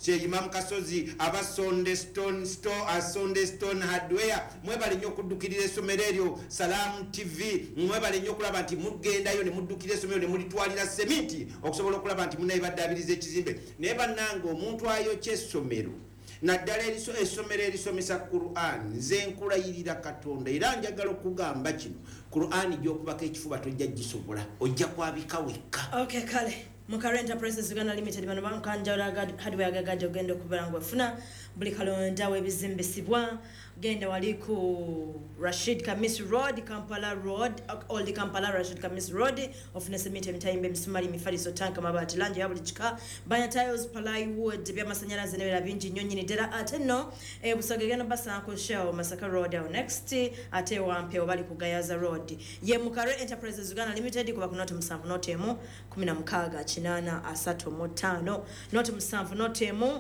Imam Kasozi aba Sonde Stone Store Sonde Stone Hardware mwebale nnyo okuddukirira essomero eryo Salam TV mwebale nnyo okulaba nti mugendayo ne muddukira essomero ne mulitwalira sementi okusobola okulaba nti munayibaddabiriza ekizimbe naye bannange omuntu ayokya essomero naddala essomero erisomesa Quran nze nkulayirira Katonda era njagala okugamba kino Quran gy'okubako ekifuba tojja gisobola ojja kwabika wekka. Okay kale Mukara Enterprises Uganda Limited bano bankanjala hardware agagaje ogenda okubera ngo funa buli kalonda webizimbisibwa genda wali ku Rashid Kamis Road Kampala Road Old Kampala Rashid Kamis Road ofuna semite mitayimbe misumali mifaliso tanka mabati lanje ya buli chika banya tiles plywood bya masanyalaze nebera bingi nyonyi ni dera ateno busagegeno basanko shell Masaka Road au next ate wampe obali ku Gayaza Road ye Mukara Enterprises Uganda Limited kuba kunote musanvu notemu 16 kinana asato motano note musanvu notemu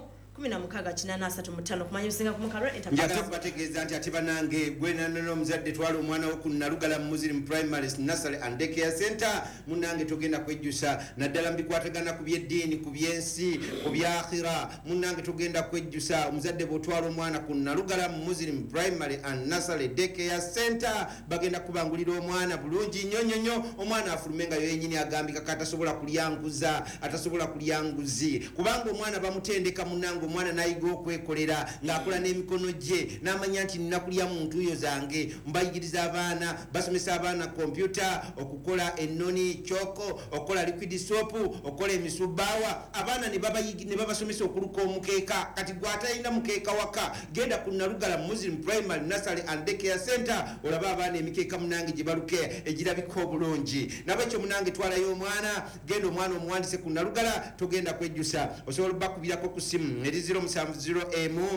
16 kumanya usinga kumukara Enterprises bategeeza nti atiba nange gwena nono muzadde twala omwana wo kunnalugala mu Muslim Primary Nursery and Daycare Center munange togenda kwejjusa naddala mbikwatagana ku byeddiini ku byensi ku byakhira munange togenda kwejjusa omuzadde bw'otwala omwana kunnalugala mu Muslim Primary and Nursery Daycare Center bagenda kubangulira omwana bulungi nnyo omwana afulumenga yenyini agambika katasobola kulyanguza atasobola kulyanguzi kubanga omwana bamutendeka munange omwana nayiga okwekolera ng'akola n'emikono gye n'amanya nti nnakulya muntu yo zange mbayigiriza abaana basomesa abaana kompyuta okukola ennoni kyoko okukola liquid soap okukola emisubaawa abaana ne babasomesa okuluka omukeeka kati gw'atalina mukeeka waka genda ku Nalugala Muslim Primary Nursery and Daycare Center olaba abaana emikeeka munange gye baluke egirabika obulungi nabwekyo munange twalayo omwana genda omwana omuwandise ku Nalugala togenda kwejjusa osobola bakubirako ku simu 070M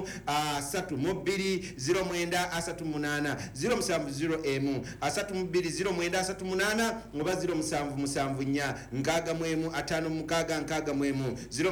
320938 070M 320938 oba 077 nkaagamwemu 5666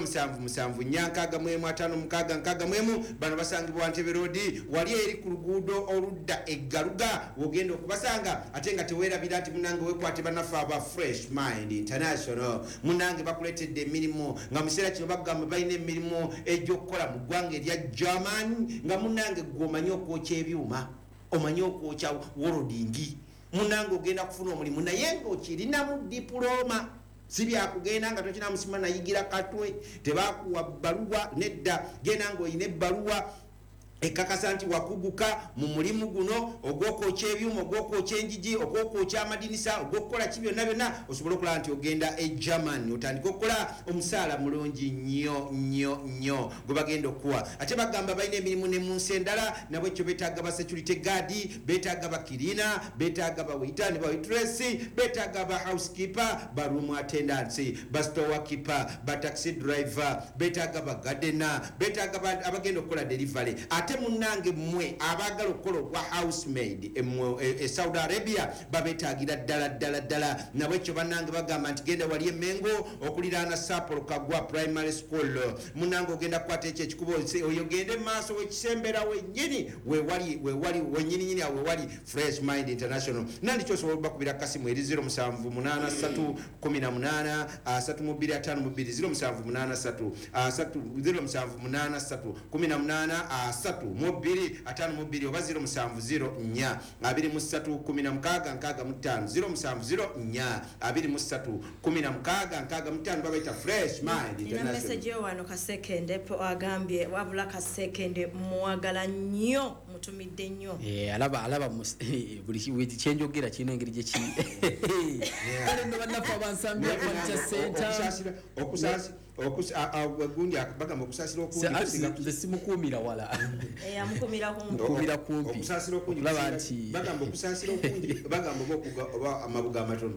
0774665 bano basangibwa Ntebe Road wali eri ku luguudo oludda eggaluga wogenda okubasanga ate nga teweerabira nti munange wekwate banafa aba Fresh Mind International munange bakuletedde emirimu nga museera kino bagamba balina emirimu ejjokukola mu ggwanga erya German nga munange gwomanyi okwokya ebyuma omanyi okwokya worodingi munange ogenda kufuna omulimu naye ng'okirinamu diploma si byakugenda nga tokina musima nayigira katwe tebakuwa bbaluwa nedda genda ng'olina ebbaluwa ekakasa nti wakuguka mu mulimu guno ogw'okwokya ebyuma ogw'okwokya enjigi ogw'okwokya amadinisa ogw'okukola ki byonna osobola okulaba nti ogenda e German otandika okukola omusaala mulungi nnyo gwe bagenda okuwa ate bagamba balina emirimu ne mu nsi endala nabwekyo beetaaga ba security guard beetaaga ba kirina beetaaga ba waiter ne ba waitress beetaaga ba housekeeper ba room attendants ba store keeper ba taxi driver beetaaga ba gardener beetaaga abagenda okukola delivery ate munange mmwe abagala okukola okwa housemaid e Saudi Arabia babetaagira ddala nabwekyo bannange bagamba nti genda wali emengo okuliraana Sapolo Kagwa Primary School munange ogenda kukwata ekyo ekikubo oyogende maaso wekisembera wennyini wewali wennyini awo wewali Fresh Mind International nandi kyosobola bakubira kasimu eri 078 18 32 078 18 mobili atano mobili oba 070 nya 23 16 070 23 babaita Fresh Mind International. Ina message yo wano kasekende po agambye wabula kasekende muagala nnyo mutumidde nnyo alaba buli witi change ogera kino engeri gye ki kale ndo banafa bansambya kwa center gundi akabagamba okusasira okungi simukumira wala amukumira kumpi okusasira okungi bagamba okusasira okungi bagamba oba amabuga amatono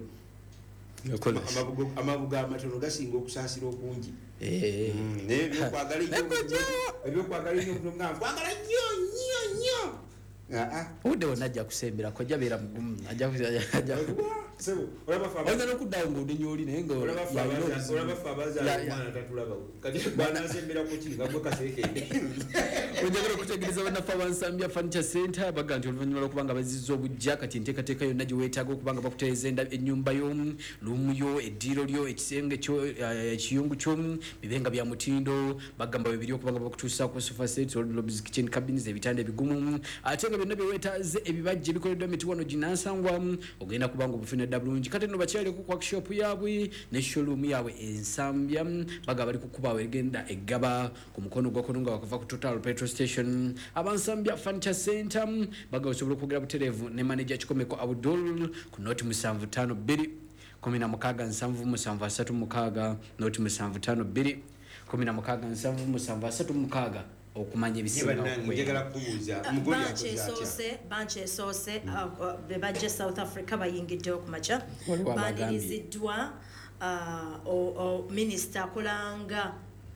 amabuga amatono gasinga okusasira okungi nebyokwagala nnyo udde wonna ajja kusembera kojja beera mugumu ajja sebo olaba fa oyinza n'okuddawo ng'odenyooli naye nga olaba fa abazaala omwana tatulaba kati banasembera ku ki nga gwe kaseekende onjagala okutegeeza bannaffe abansambya furniture center baga nti oluvannyuma lw'okuba nga bazizza obujja kati enteekateeka yonna gye weetaaga okuba nga bakutereeza ennyumba yo luumu yo eddiiro lyo ekisenge kyo ekiyungu kyo bibe nga bya mutindo bagamba bibiri okuba nga bakutuusaako sofa sets wardrobes kitchen cabins ebitanda ebigumu ate nga byonna byeweetaaze ebibajja ebikoleddwa emiti wano ginansangwa ogenda kuba nga obufunedda bulungi kati nno bakyaliku ku workshop yaabwe ne showroom yaabwe ensambya baga bali kukubaawo egenda eggaba ku mukono gwa kono nga bakuva ku total petrol station abansambya furniture center baga osobola okwogera butereevu ne manager kikomeko abdul ku noti 752 16 noti 752 16 okumanya ebisinga kubuuza banki esoose bebajja South Africa bayingidde okumakya baniriziddwa minisita akolanga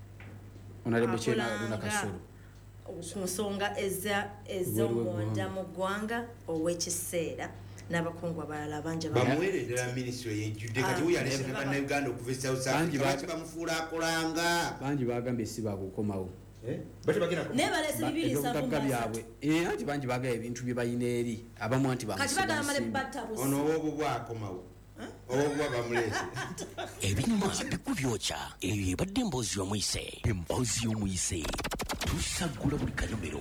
ku nsonga ez'omunda mu ggwanga ow'ekiseera n'abakungu abalala bangi bamuweerera minisitule yejjudde kati weyalese ne bannayuganda okuva e South Africa lwaki bamufuula akolanga bangi bagambye si bakukomawo anti bangi bagala ebintu bye balina eri abamu anti ono owoobwo bwakomawo owoobwa bamuleese ebinyuma bikubyokya eyo ebadde emboozi y'omuyise tusagula buli kanyomero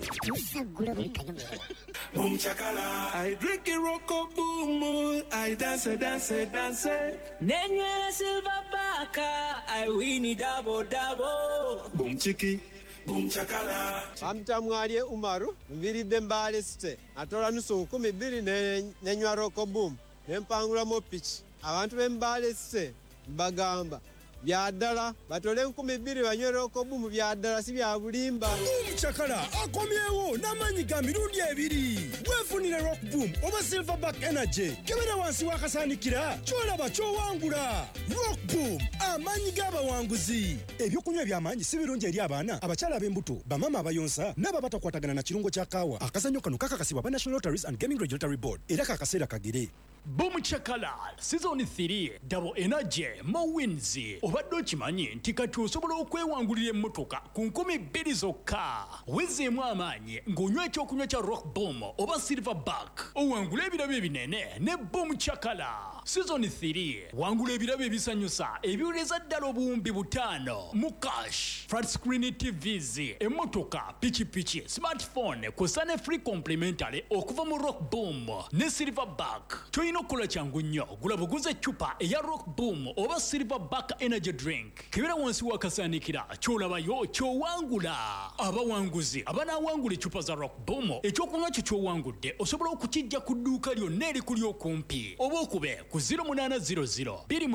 I drink a rocko boom, I dance. Nenywera silverback, I win it double. Boom chiki, boom chakala. Amtamwalye Umaru, mviridde Mbale City. Atola nusu 12 nenywa rocko boom. Nempangula mo pitch. Abantu b'Embale City bagamba byaddala batole 12 banywe rocko boom byaddala si bya bulimba. Chakala akomyewo n'amanyi ga mirundi 2 wefunire rock boom oba silverback energy kebera wansi wakasaanikira kyolaba kyowangula rock boom amanyi g'abawanguzi ebyokunywa eby'amaanyi si birungi eri abaana abakyala ab'embuto bamama abayonsa n'aba batakwatagana na kirungo kya kaawa akazannyo kano kakakasibwa ba National Lotteries and Gaming Regulatory Board era kakaseera kagere Boom Chakala Season 3 Double Energy Mo Wins obadde okimanyi nti kati osobola okwewangulira emmotoka ku 12 zokka wezeemu amaanyi ng'onywa ekyokunywa kya rock boom oba silverback owangula ebirabo ebinene ne Boom Chakala Season 3 wangula ebirabo ebisanyusa ebiwuleza ddala obuwumbi 5 mu cash flat screen TVs emmotoka pichipichi smartphone kw'ossa ne free complimentary okuva mu rock boom ne silverback olina okukola kyangu nnyo gula buguze eccupa eya rock boom oba silverback energy drink kebera wansi wakasaanikira kyolabayo kyowangula abawanguzi abanaawangula eccupa za rock boom ekyokunywa kyo kyowangudde osobola okukijja ku dduuka lyonna erikuli okumpi oba okube ku 0800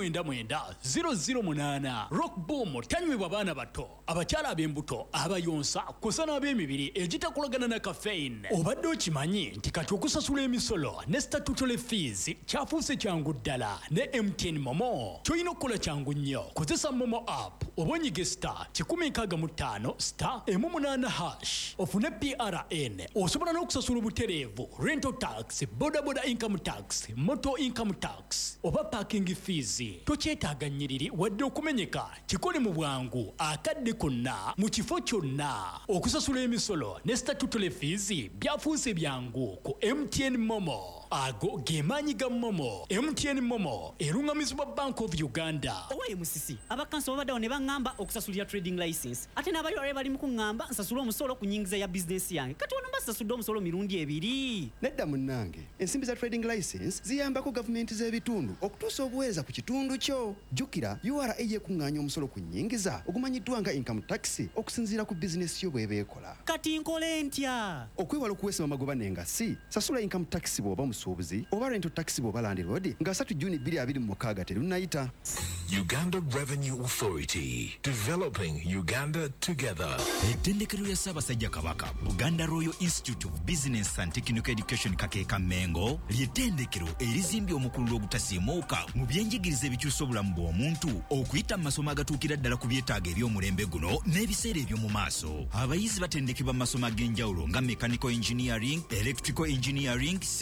299 rock boom tanywebwa baana bato abakyala ab'embuto abayonsa kw'ossa n'ab'emibiri egitakolagana na caffeine obadde okimanyi nti kati okusasula emisolo ne statutory fees kyafuuse kyangu ddala ne MTN Momo kyolina okukola kyangu nnyo kozesa Momo app oba onyige star 165 star 8 ofune PRN osobola n'okusasula obutereevu rental tax bodaboda income tax motor income tax oba parking fees tokyetaaga nnyiriri wadde okumenyeka kikole mu bwangu akadde konna mu kifo kyonna okusasula emisolo ne statutory fees byafuuse byangu ku MTN Momo ago gemaanyi ga Momo MTN Momo erungamizibwa Bank of Uganda owaye musisi abakanso babaddawo ne baŋŋamba okusasulira trading license ate n'abali bali mu kuŋŋamba nsasula omusolo ku nnyingiza ya bizinesi yange kati ono mbasasudde omusolo mirundi 2 nedda munnange ensimbi za trading license ziyambako gavumenti z'ebitundu okutuusa obuweereza ku kitundu kyo jjukira URA yekuŋŋaanya omusolo ku nnyingiza ogumanyiddwa nga income tax okusinziira ku bizinesi yo bw'eba ekola kati nkole ntya okwewala okuweesa magoba n'engassi sasula income tax bw'oba omusuubuzi oba rental tax bw'oba landlord nga 3 Juni 2026 terunnayita. Uganda Revenue Authority, developing Uganda together. Ettendekero lya Ssaabasajja Kabaka Buganda Royal Institute of Business and Technical Education Kakeeka Mengo ly'ettendekero erizimbye omukululo ogutasiimuuka mu byenjigiriza ebikyusa obulamu bw'omuntu okuyita mu masomo agatuukira ddala ku byetaago eby'omulembe guno n'ebiseera eby'omu maaso. Abayizi batendekebwa mu masomo ag'enjawulo nga mechanical engineering, electrical engineering, civil engineering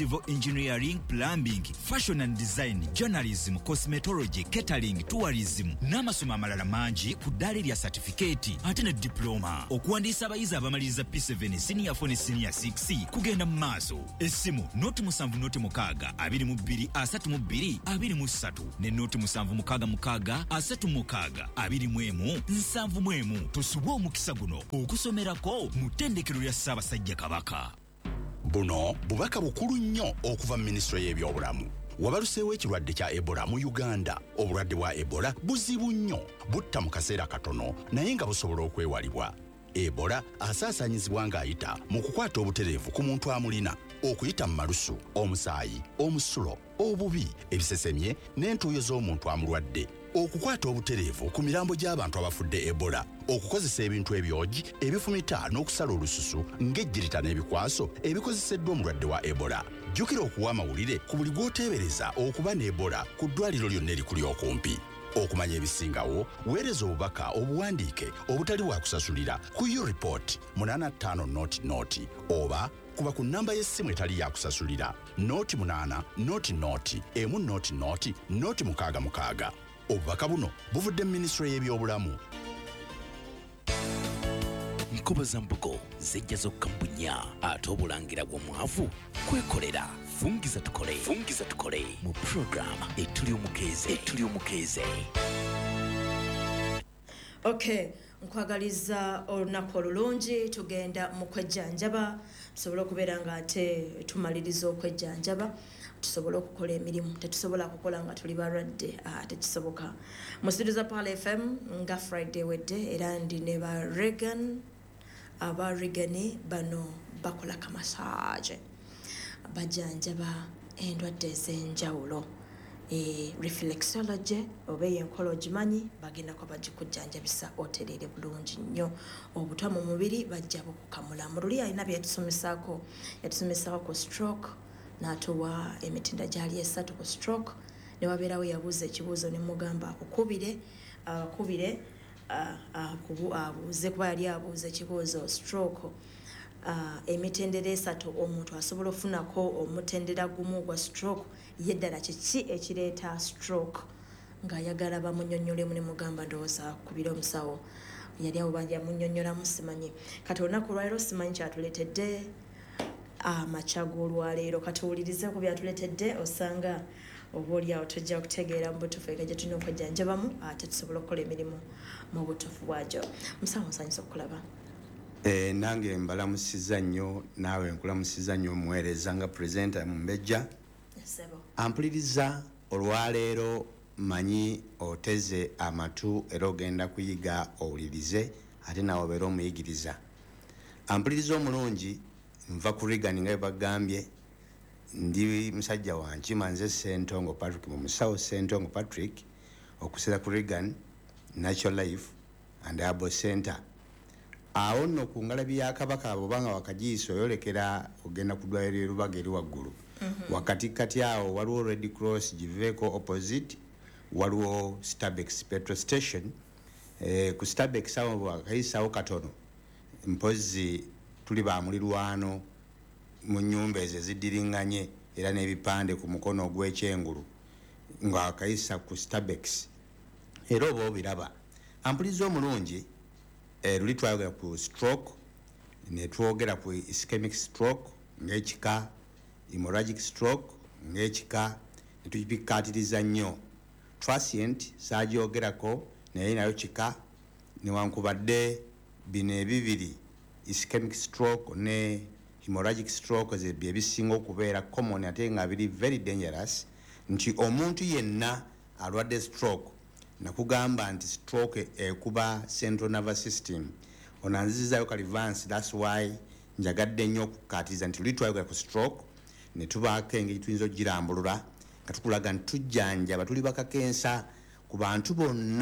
engineering, plumbing, fashion and design, journalism, cosmetology, catering, tourism n'amasomo amalala mangi ku ddaala lya certificate ate ne diploma. Okuwandiisa abayizi abamaliriza P7 senior 4 ne senior 6 kugenda mu maaso. Essimu noti 7 22 32 23 ne noti 7 21 tusubwe omukisa guno okusomerako mu ttendekero lya Ssaabasajja Kabaka. Buno bubaka bukulu nnyo okuva mu minisitule y'ebyobulamu. Wabaluseewo ekirwadde kya Ebola mu Uganda. Obulwadde bwa Ebola buzibu nnyo, butta mu kaseera katono naye nga busobola okwewalibwa. Ebola asaasaanyizibwa ng'ayita mu kukwata obutereevu ku muntu amulina, okuyita mu malusu, omusaayi, omusulo, obubi, ebisesemye n'entuuyo z'omuntu amulwadde. Okukwata obutereevu ku mirambo gy'abantu abafudde Ebola, okukozesa ebintu ebyogi, ebifumita n'okusala olususu ng'ejjirita n'ebikwaso ebikozeseddwa omulwadde wa Ebola. Jjukira okuwa amawulire ku buli gw'oteebereza okuba ne Ebola ku ddwaliro lyonna erikuli okumpi. Okumanya ebisingawo, weereza obubaka obuwandiike obutali bwa kusasulira ku U-Report 85 oba kuba ku nnamba y'essimu etali ya kusasulira 0800 100 666. Obubaka buno buvudde mu minisitule y'ebyobulamu. Nkoba za mbugo zijja zokka mbunya ate obulangira bw'omwavu kwekolera. Fungiza tukole mu program etuli omukeeze. Okay, nkwagaliza olunaku olulungi tugenda mu kwejjanjaba tusobole okubeera nga ate tumaliriza okwejjanjaba tusobole okukola emirimu tetusobola kukola nga tuli balwadde tekisoboka. Mu studio za Pal FM nga Friday wedde era ndi ne ba Regan abarigani bano bakola kamassage bajjanjaba endwadde ez'enjawulo reflexology oba enkola ogimanyi bagenda ko bagikujjanjabisa otereere bulungi nnyo obutwa mu mubiri bajja bukukamula. Mu luli alina bye yatusomesaako ku stroke n'atuwa emitinda gyali esatu ku stroke ne wabeerawo yabuuza ekibuuzo ne mugamba akukubire abuuze kuba yali abuuza ekibuuzo stroke emitendera esatu omuntu asobola ofunako omutendera gumu gwa stroke yeddala kiki ekireeta stroke ng'ayagala bamunnyonnyolemu ne mugamba ndowooza kubira omusawo yali awo banja munnyonnyolamu simanyi kati olunaku olwaleero simanyi kyatuleetedde amakya g'olwaleero katuwulirize ku byatuleetedde osanga oba oliawo tujja okutegeera mu butuufu ega gye tulina okwejjanjabamu ate tusobola okukola emirimu mu butuufu bwagyo. Musawo nsanyusa okukulaba. Nange mbalamusiza nnyo naawe nkulamusiza nnyo omuweereza nga purezenta mu Mbejja. Ampuliriza olwaleero manyi oteze amatu era ogenda kuyiga owulirize ate naawe obeera omuyigiriza. Ampuliriza omulungi nva ku Regan nga bagambye ndi musajja wa Nkima nze Ssentongo Patrick mu musawo Ssentongo Patrick okusera ku Regan Natural Life and Herbal Center. Awo nno ku ngalabi ya Kabaka abo banga wakajiiso oyolekera ogenda ku ddwaliro Lubaga eri waggulu. Wakati kati awo waliwo Red Cross Giveco opposite waliwo Starbex petrol station. Ku Starbex awo wakayisawo katono mpozi tuli bamulirwano mu nnyumba ezo eziddiringanye era n'ebipande ku mukono ogw'ekyengulu nga wakayisa ku Starbex era oba obiraba. Ampuliza omulungi luli twayogera ku stroke ne twogera ku ischemic stroke ng'ekika, hemorrhagic stroke ng'ekika ne tugipikkaatiriza nnyo. Transient saagyogerako naye nayo kika newankubadde bino ebibiri ischemic stroke ne hemorrhagic stroke bye bisinga okubeera common ate nga biri very dangerous nti omuntu yenna alwadde stroke nakugamba nti stroke ekuba central nervous system onanzizayo kalivance. That's why njagadde nnyo okukkaatiriza nti luli twayogera ku stroke ne tubaako engeri tuyinza ogirambulula nga tukulaga nti tujjanjaba tuli bakakensa ku bantu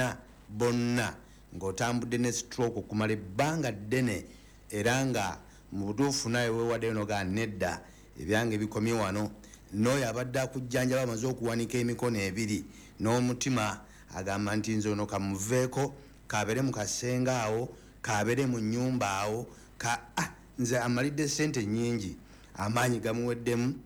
bonna ng'otambudde ne stroke okumala ebbanga ddene era nga mu butuufu naye weewaddeyo nogaa nedda ebyange bikomye wano n'oyo abadde akujjanjaba amaze okuwanika emikono ebiri n'omutima agamba nti nze ono kamuveeko kabeere mu kasenge awo kabeere mu nnyumba awo nze amalidde sente nnyingi amaanyi gamuweddemu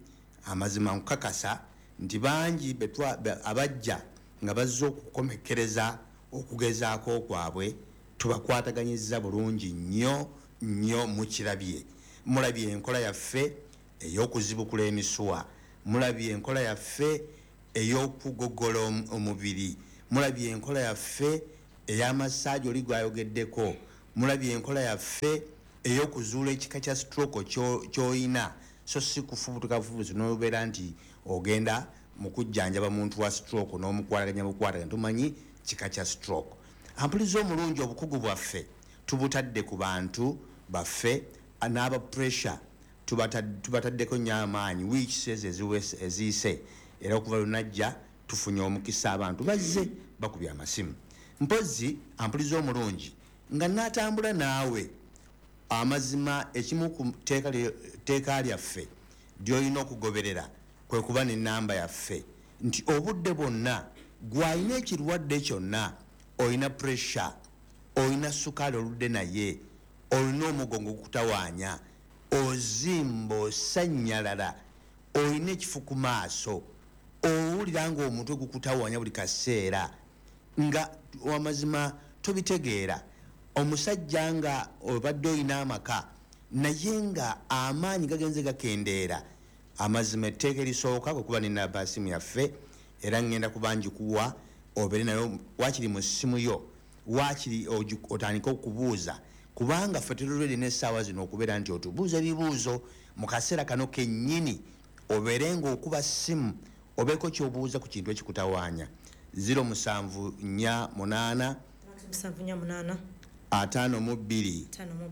amazima nkakasa nti bangi abajja nga bazze okukomekereza okugezaako kwabwe tubakwataganyizza bulungi nnyo mukirabye. Mulabye enkola yaffe ey'okuzibukula emisuwa, mulabye enkola yaffe ey'okugogola omubiri, mulabye enkola yaffe ey'amassaaji oli gwayogeddeko, mulabye enkola yaffe ey'okuzuula ekika kya stroke ky'oyina, so si kufubutukafubuzi n'obeera nti ogenda mu kujjanjaba muntu wa stroke n'omukwataganya tumanyi kika kya stroke. Ampuliza omulungi obukugu bwaffe tubutadde ku bantu baffe n'aba pressure tubataddeko nnyo amaanyi wiiki eziise era okuva lunajja tufunye omukisa abantu bazze bakubya amasimu. Mpozi ampuliza omulungi nga natambula naawe amazima ekimu ku teeka lyaffe ly'olina okugoberera kwe kuba n'ennamba yaffe nti obudde bwonna gw'alina ekirwadde kyonna, olina pressure, olina sukaali oludde naye, olina omugongo gukutawaanya, ozimba osannyalala, olina ekifu ku maaso, owulira nga omutwe gukutawaanya buli kaseera, nga amazima tobitegeera. Omusajja nga obadde olina amaka naye nga amaanyi gagenze gakendeera, amazima etteeka erisooka kwe kuba nina simu yaffe era ngenda kubangi kuwa obere nayo wakiri mu ssimu yo, wakiri otandika okubuuza kubanga ffe tulolweri n'essaawa zino okubeera nti otubuuza ebibuuzo mu kaseera kano kennyini obeere ng'okuba ssimu obeeko ky'obuuza ku kintu ekikutawaanya. 074 52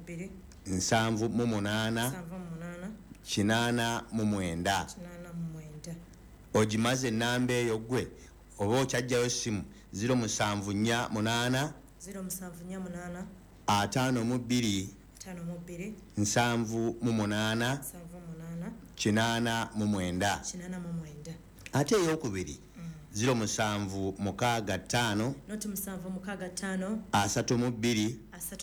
78 89. Ogimaze ennamba eyo gwe oba okyajjayo simu 074 52 78 89. Ate eyokubiri 0765 32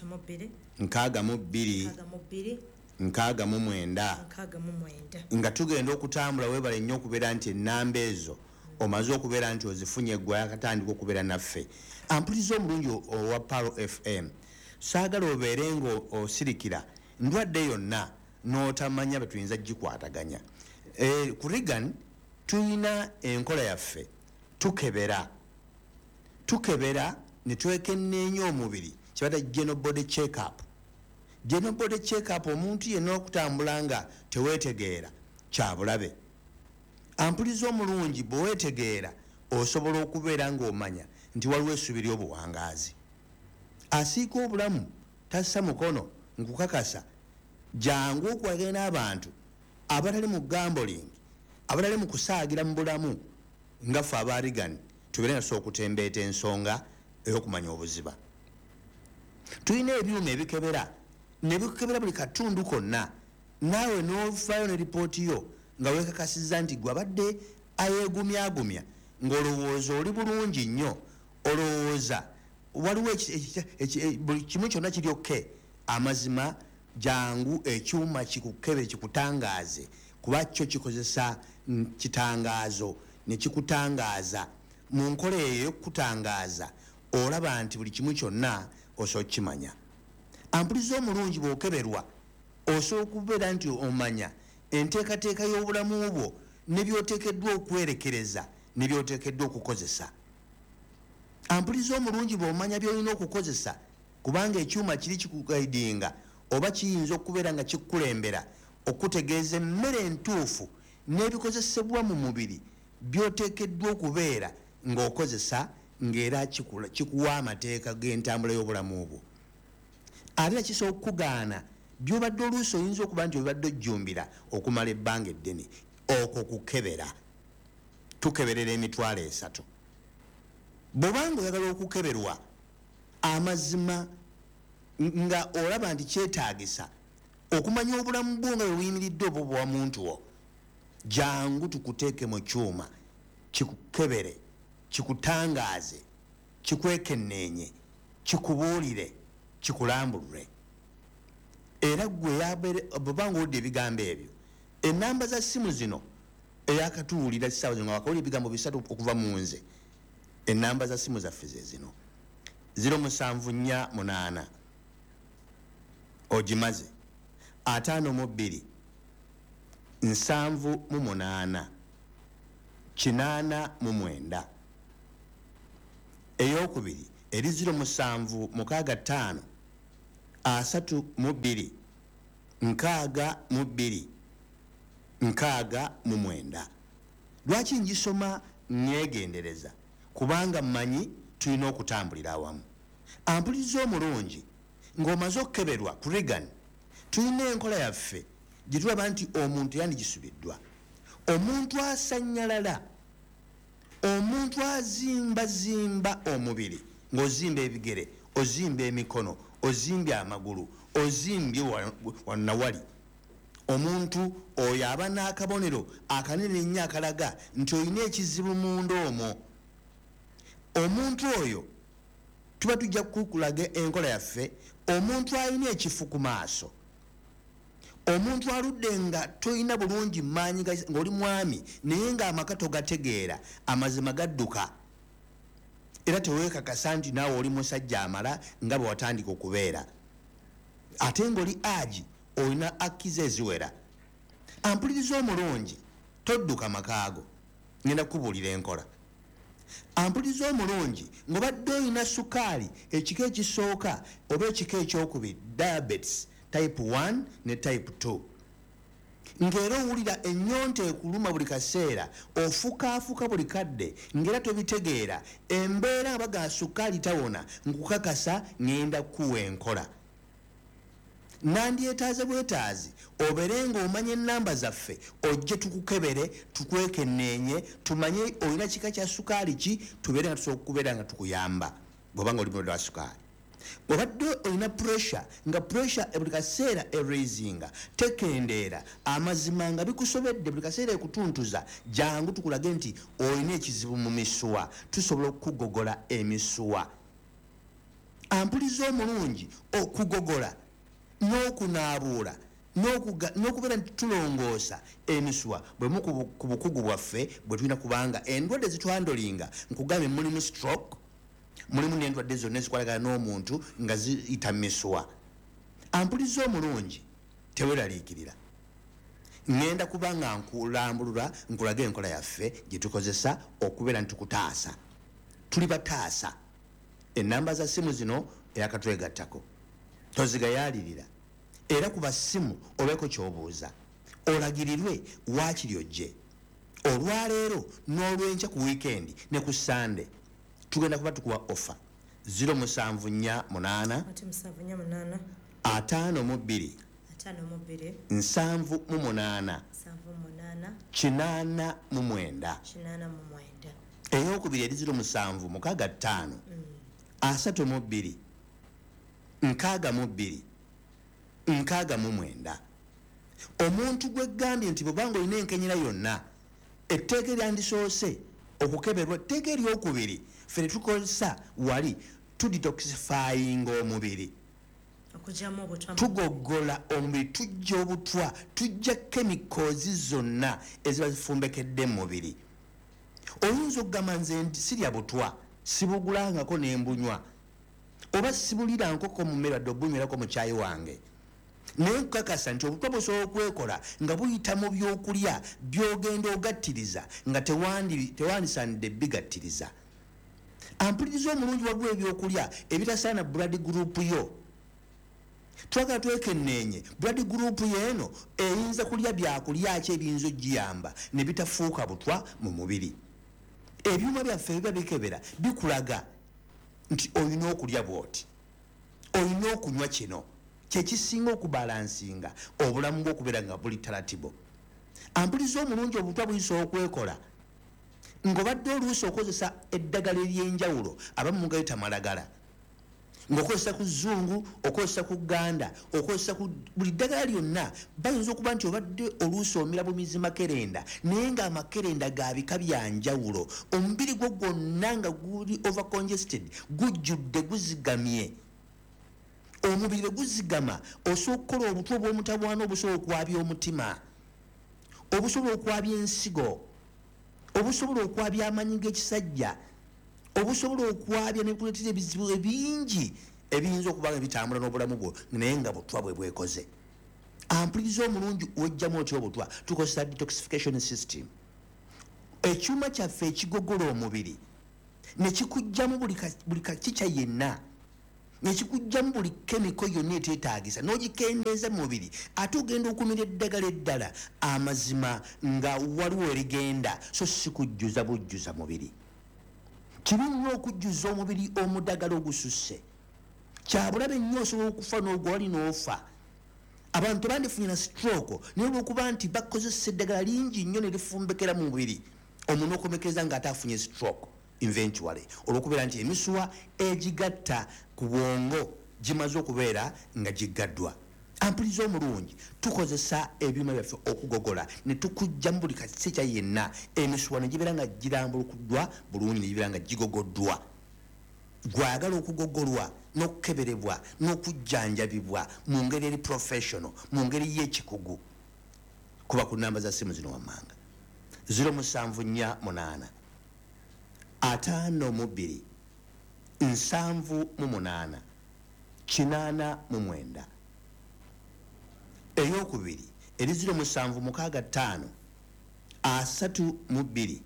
69. Nga tugenda okutambula webale nnyo okubeera nti ennamba ezo omaze okubeera nti ozifunye gwe akatandika okubeera naffe. Ampuliza omulungi owa Paro FM saagala obeere nga osirikira ndwadde yonna n'otamanya betuyinza gikwataganya. Ku Reagan tuyina enkola yaffe tukebera ne twekenneenya omubiri kibata general body check up. General body check up omuntu yenna okutambula nga teweetegeera kyabulabe. Ampuliza omulungi bweweetegeera osobola okubeera ng'omanya nti waliwo essubi ly'obuwangaazi. Asiika obulamu tassa mukono nkukakasa jangu okwagala n'abantu abatali mu gambling, abatali mu kusaagira mu bulamu nga ffe abaarigani tubeere nga tusobola okutembeeta ensonga ey'okumanya obuziba. Tulina ebyuma ebikebera ne bikebera buli katundu konna, naawe n'ovaayo ne ripooti yo nga weekakasizza nti gwe abadde ayeegumyagumya ng'olowooza oli bulungi nnyo, olowooza waliwo buli kimu kyonna kiryokke. Amazima jangu ekyuma kikukebere kikutangaaze kuba kyo kikozesa kitangaazo ne kikutangaaza mu nkola eyo ey'okutangaaza olaba nti buli kimu kyonna osobola kimanya. Ampuliza omulungi bw'okeberwa osobola okubeera nti omanya enteekateeka y'obulamu bwo ne by'oteekeddwa okwerekereza ne by'oteekeddwa okukozesa. Ampuliza omulungi bw'omanya by'olina okukozesa kubanga ekyuma kiri kikugaidinga oba kiyinza okubeera nga kikukulembera okutegeeza emmere entuufu n'ebikozesebwa mu mubiri by'oteekeddwa okubeera ng'okozesa ng'era kikuwa amateeka g'entambula y'obulamu bwo. Ate kisobola okukugaana by'obadde oluusi oyinza okuba nti obadde ojjumbira okumala ebbanga eddene. Okwo kukebera. Tukeberera emitwalo 3. Bw'obanga oyagala okukeberwa amazima nga olaba nti kyetaagisa okumanya obulamu bwo nga bweyimiridde oba obwa muntu wo, jangu tukuteeke mu kyuma kikukebere, kikutangaaze, kikwekenneenye, kikubuulire, kikulambulule. Era gwe bw'obanga oludde ebigambo ebyo, ennamba za ssimu zino eyakatuwulira kisaawa zino nga wakawulira ebigambo bisatu okuva mu nze. Ennamba za simu zaffe ze zino 0748 ogimaze 52 7 8 eyokubiri eri 07 65 32 62 69. Lwaki ngisoma nyegendereza? Kubanga mmanyi tulina okutambulira awamu. Ampuliriza omulungi ng'omaze okukeberwa ku Reagan, tulina enkola yaffe gye tulaba nti omuntu yandikisubiddwa. Omuntu asanyalala, omuntu azimbazimba omubiri, ng'ozimba ebigere, ozimba emikono, ozimbye amagulu, ozimbye wannawali. Omuntu oyo aba n'akabonero akanene ennyo akalaga nti olina ekizibu munda omwo. Omuntu oyo tuba tujja kukulaga enkola yaffe. Omuntu alina ekifu ku maaso, omuntu aludde nga toyina bulungi maanyi ng'oli mwami naye ng'amaka togategeera, amazima gadduka, era teweekakasa nti naawe oli musajja amala nga bwe watandika okubeera, ate ng'oli agi olina akkiza eziwera. Ampuliriza omulungi, todduka makaago, ngenda kubuulira enkola. Ampuliriza omulungi ng'obadde olina sukaali ekika ekisooka oba ekika ekyokubiri, diabetes type 1 ne type 2, ng'era owulira ennyonta ekuluma buli kaseera, ofukaafuka buli kadde ng'era tobitegeera, embeera abaga sukaali tawona, nkukakasa ngenda kuwa enkola. Nandyetaaze bwetaazi obeere ng'omanya ennamba zaffe, ojje tukukebere, tukwekenneenye, tumanye olina kika kya sukaali ki, tubeere nga tusobola okubeera nga tukuyamba bw'obanga oli mulwadde wa sukaali. Obadde olina pressure, nga pressure buli kaseera eraisinga, tekendeera, amazima nga bikusobedde buli kaseera ekutuntuza, jangu tukulage nti olina ekizibu mu misuwa, tusobola okugogola emisuwa. Ampuliza omulungi okugogola n'okunaabuula n'okubeera nti tulongoosa emisuwa bwemu ku bukugu bwaffe bwe tulina, kubanga endwadde zitwandolinga nkugambye mulimu stroke, mulimu n'endwadde zonna ezikwatagana n'omuntu nga ziyita misuwa. Ampuliza omulungi, teweraliikirira. Ngenda kuba nga nkulambulula nkulaga enkola yaffe gye tukozesa okubeera nti tukutaasa. Tuli bataasa. Ennamba za simu zino eyakatwegattako tozigayaalirira, era ku basimu obeeko ky'obuuza, olagirirwe waakiri ojje. Olwaleero n'olwenkya ku wiikendi ne ku sande tugenda kuba tukuwa offer 0748 52 78 89. Eyokubiri eri 07 65 32 62 69. Omuntu gwegambye nti bw'obanga olina enkenyera yonna, etteeka eryandisoose okukeberwa, etteeka eryokubiri ffe tukozesa wali tudetoxifyinga omubiri, tugoggola omubiri, tujja obutwa, tujja chemicals zonna eziba zifumbekedde mu mubiri. Oyinza okugamba nze nti sirya butwa, sibugulangako n'embunywa, oba sibulira nkoko mu mmere wadde obunywerako mu caayi wange, naye nkukakasa nti obutwa busobola okwekola nga buyita mu byokulya by'ogenda ogattiriza nga tewandisaanidde bigattiriza. Ampuliriza omulungi wagwa ebyokulya ebitasaana blood group yo. Twagala twekenneenye blood group y'eno eyinza kulya byakulya ki ebiyinza ogiyamba ne bitafuuka butwa mu mubiri. Ebyuma byaffe biba bikebera bikulaga nti olina okulya bw'oti, olina okunywa kino, kyekisinga okubalansinga obulamu bw'okubeera nga buli talatibo. Ampuliza omulungi obutwa buyisobola okwekola ng'obadde oluusi okozesa eddagala ery'enjawulo abamu mugayita malagala, ng'okozesa ku zzungu, okozesa ku ganda, okozesa ku buli ddagala lyonna. Bayinza okuba nti obadde oluusi omira bumizi makerenda naye ng'amakerenda ga bika bya njawulo, omubiri gwo gwonna nga guli overcongested, gujjudde, guzigamye. Omubiri bwe guzigama osobola okukola obutwa obw'omutawaana obusobola okwabya omutima. obusobola okwabya ensigo, obusobola okwabya amanyi g'ekisajja, obusobola okwabya nebikuleetera ebizibu ebingi ebiyinza okuba nga bitambula n'obulamu bwo naye nga butwa bwe bwekoze. Ampuliriza omulungi wejjamu otya obutwa, tukozesa detoxification system. Ekyuma kyaffe ekigogola omubiri ne kikujjamu buli kakica yenna, ne kikujjamu buli kemiko yonna eteetaagisa n'ogikendeeza mu mubiri, ate ogenda okumira eddagala eddala amazima nga waliwo erigenda so si kujjuza bujjuza mubiri. Kibi nnyo okujjuza omubiri omuddagala ogususse, kyabulabe nnyo osobola okufa n'ogwa wali n'ofa. Abantu bandifunye na stroke naye olw'okuba nti bakozesa eddagala lingi nnyo ne lifumbekera mu mubiri, omuntu okomekereza ng'ate afunye stroke eventually olw'okubeera nti emisuwa egigatta ku bwongo gimaze okubeera nga giggaddwa. Ampuliriza omulungi, tukozesa ebyuma byaffe okugogola ne tukujjamu buli kaseca yenna emisuwa ne gibeera nga girambulukuddwa bulungi ne gibeera nga gigogoddwa. Gwagala okugogolwa n'okukeberebwa n'okujjanjabibwa mu ngeri eri professional, mu ngeri y'ekikugu, kuba ku namba za simu zino wammanga 074 52 78 89. Eyokubiri eri 076 32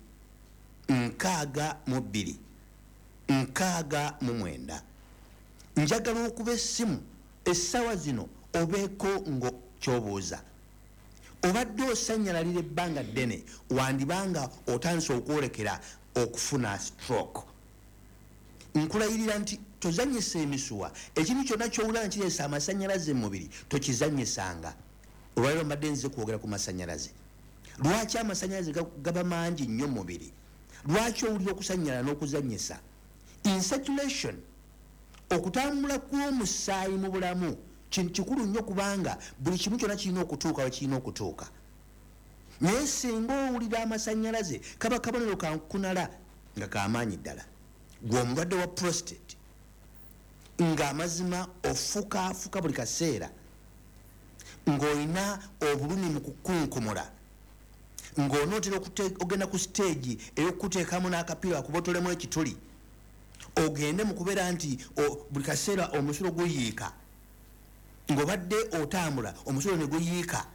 62 69. Njagala okuba essimu essaawa zino obeeko ngo kyobuuza. Obadde osanyalalira ebbanga ddene wandibanga otandise okwolekera okufuna stroke. Nkulayirira nti tozanyisa emisuwa, ekintu kyonna kyowulira nti kireesa amasanyalaze mu mubiri tokizanyisanga. Olwaliro mbadde nzize kwogera ku masanyalaze. Lwaki amasanyalaze gaba mangi nnyo mu mubiri? Lwaki owulira okusanyala n'okuzanyisa? Insatulation, okutambula kw'omusaayi mu bulamu kintu kikulu nnyo kubanga buli kimu kyonna kirina okutuuka we kirina okutuuka. Naye singa owulira amasanyalaze kaba kabonero kankunala nga kamaanyi ddala, gwe omulwadde wa prostate ng'amazima ofukaafuka buli kaseera, ng'olina obulumi mu kukunkumula, ng'onootera ogenda ku siteegi ey'okuteekamu n'akapiira akubotolemu ekituli, ogende mu kubeera nti buli kaseera omusulo guyiika, ng'obadde otambula omusulo ne guyiika,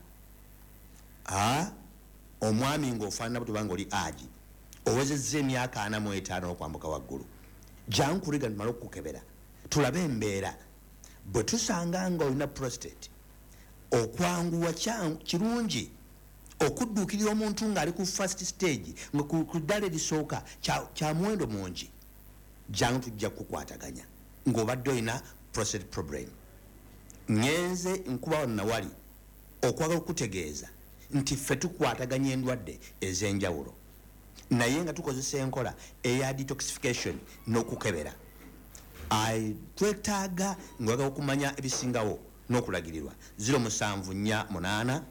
omwami ng'ofaanana butubanga oli agi owezezza emyaka 45 okwambuka waggulu. Jangu kuriga tumale okukukebera tulabe embeera. Bwe tusanga nga olina prostate, okwanguwa kirungi okudduukirira omuntu ng'ali ku first stage nga ku ddala erisooka kya muwendo mungi. Jangu tujja kukwataganya ng'obadde olina prostate problem. Ngenze nkuba wano nawali okwagala okutegeeza nti ffe tukwataganya endwadde ez'enjawulo naye nga tukozesa enkola eya detoxification n'okukebera. Twetaaga ng'oyagala okumanya ebisingawo n'okulagirirwa 074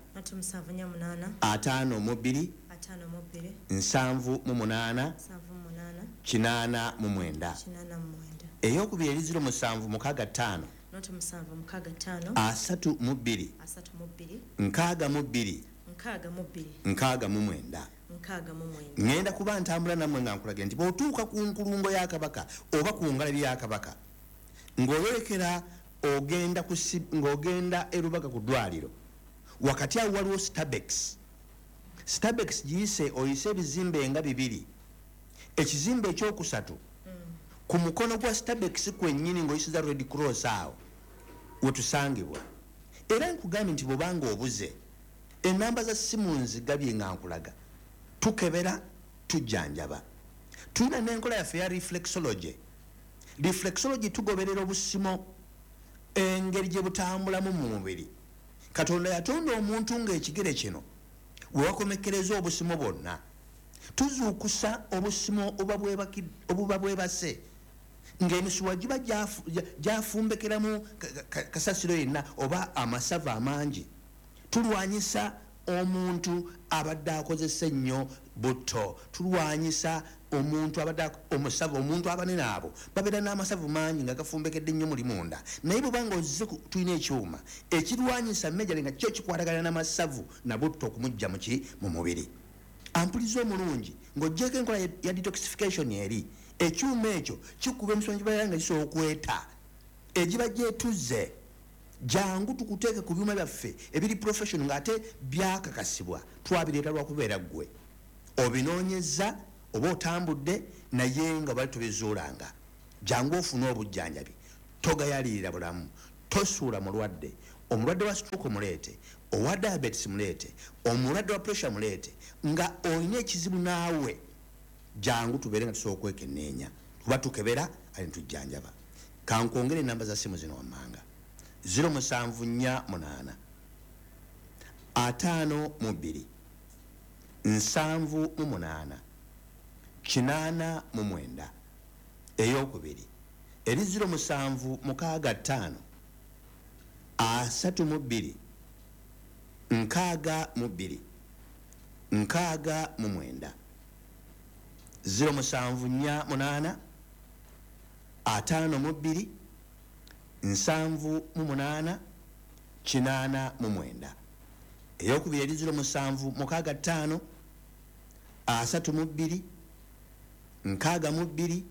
52 78 89. Eyokubiri eri 076 32 62 69. Ngenda kuba ntambula nammwe nga nkulagira nti bw'otuuka ku nkulungo ya Kabaka oba ku ngalabi ya Kabaka ng'olekera ng'ogenda erubaga ku ddwaliro, wakati awo waliwo Starbex. Starbex giyise oyise ebizimbe nga 2. Ekizimbe ekyokusatu ku mukono gwa Starbex kwennyini ng'oyisiza Red Cross awo wetusangibwa. Era nkugambye nti bw'obanga obuze enamba za simu nzigabye nga nkulaga, tukebera tujjanjaba. Tulina n'enkola yaffe ya reflexology. Reflexology tugoberera obusimo engeri gye butambulamu mu mubiri. Katonda yatonda omuntu ng'ekigere kino we wakomekereza obusimo bwonna. Tuzuukusa obusimo obuba bwebase ng'emisuwa giba gyafumbekeramu kasasiro yenna oba amasavu amangi. Tulwanyisa omuntu abadde akozesa ennyo butto, tulwanyisa omuntu abadde omusavu omuntu abanene abo babeera n'amasavu mangi nga gafumbekedde nnyo muli munda naye bwebanga ozze tulina ekyuma ekirwanyisa mejale nga kyo kikwatagana n'amasavu nabutta okumujja mu mubiri ampuliza omulungi ng'oggyeko enkola ya detoxification eri ekyuma ekyo kikuba emisonga gibaera nga gisobola okweta egiba gyetuzze jangu tukuteeke ku byuma byaffe ebiri professional ng'ate byakakasibwa twabireeta lwakubeera ggwe obinoonyeza oba otambudde naye nga bali tubizuulanga jangu ofune obujjanjabi togayalirira bulamu tosuula mulwadde omulwadde wa stroke muleete owa diabetes muleete omulwadde wa pressure muleete nga olina ekizibu naawe jangu tubeere nga tusobola okwekenneenya tuba tukebera ali ntujjanjaba kankwongere enamba za simu zino wammanga 0748 52 78 89 eyokubiri eri 0765 32 62 69 0748 52 78 89 eyokubiri eri 0765 32 62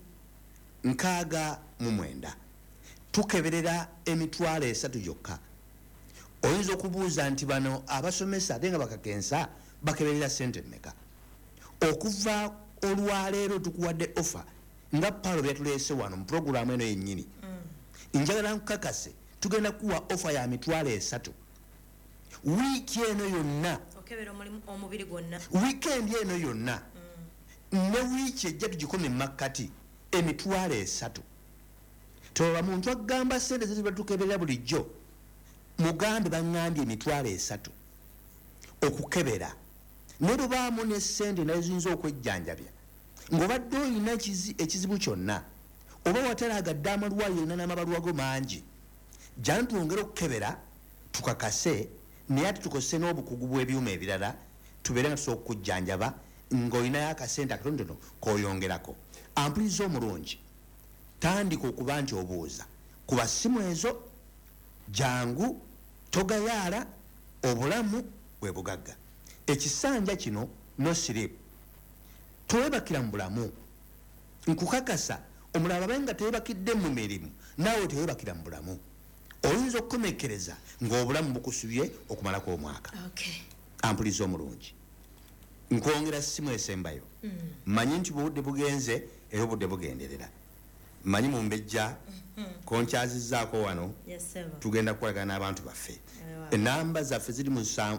69 tukeberera emitwalo 3 gyokka oyinza okubuuza nti bano abasomesa ate nga bakakensa bakeberera sente mmeka okuva olwaleero tukuwadde offer nga palo byatuleese wano mu puroguramu eno yennyini njagala nkakase tugenda kuwa offer ya mitwalo 3 wiiki eno yonna wiikendi eno yonna ne wiiki ejja tugikome emakkati emitwalo 3 toba muntu agamba sente ziriba tukeberera bulijjo mugambe baŋŋambye emitwalo 3 okukebera ne bwebaamu ne sente naye ziyinza okwejjanjabya ng'obadde olina ekizibu kyonna oba watalagadde amalwaliro olina n'amabalwa go mangi jana twongere okukebera tukakase naye ate tukozese n'obukugu bw'ebyuma ebirala tubeere nga tusobola okukujjanjaba ng'olinayo akasente akatonotono k'oyongerako ampuliza omulungi tandika okuba nti obuuza ku basimu ezo jangu togayaala obulamu bwe bugagga ekisanja kino no sleep tewebakira mu bulamu nkukakasa omulala babe nga tewebakidde mu mirimu naawe tewebakira mu bulamu oyinza okukomekereza ng'obulamu bukusubye okumalako omwaka ampuliza omulungi nkwongera simu esembayo manyi nti bwobudde bugenze era obudde bugenderera manyi mumbejja konkyazizaako wano tugenda kukolagana n'abantu baffe enamba zaffe ziri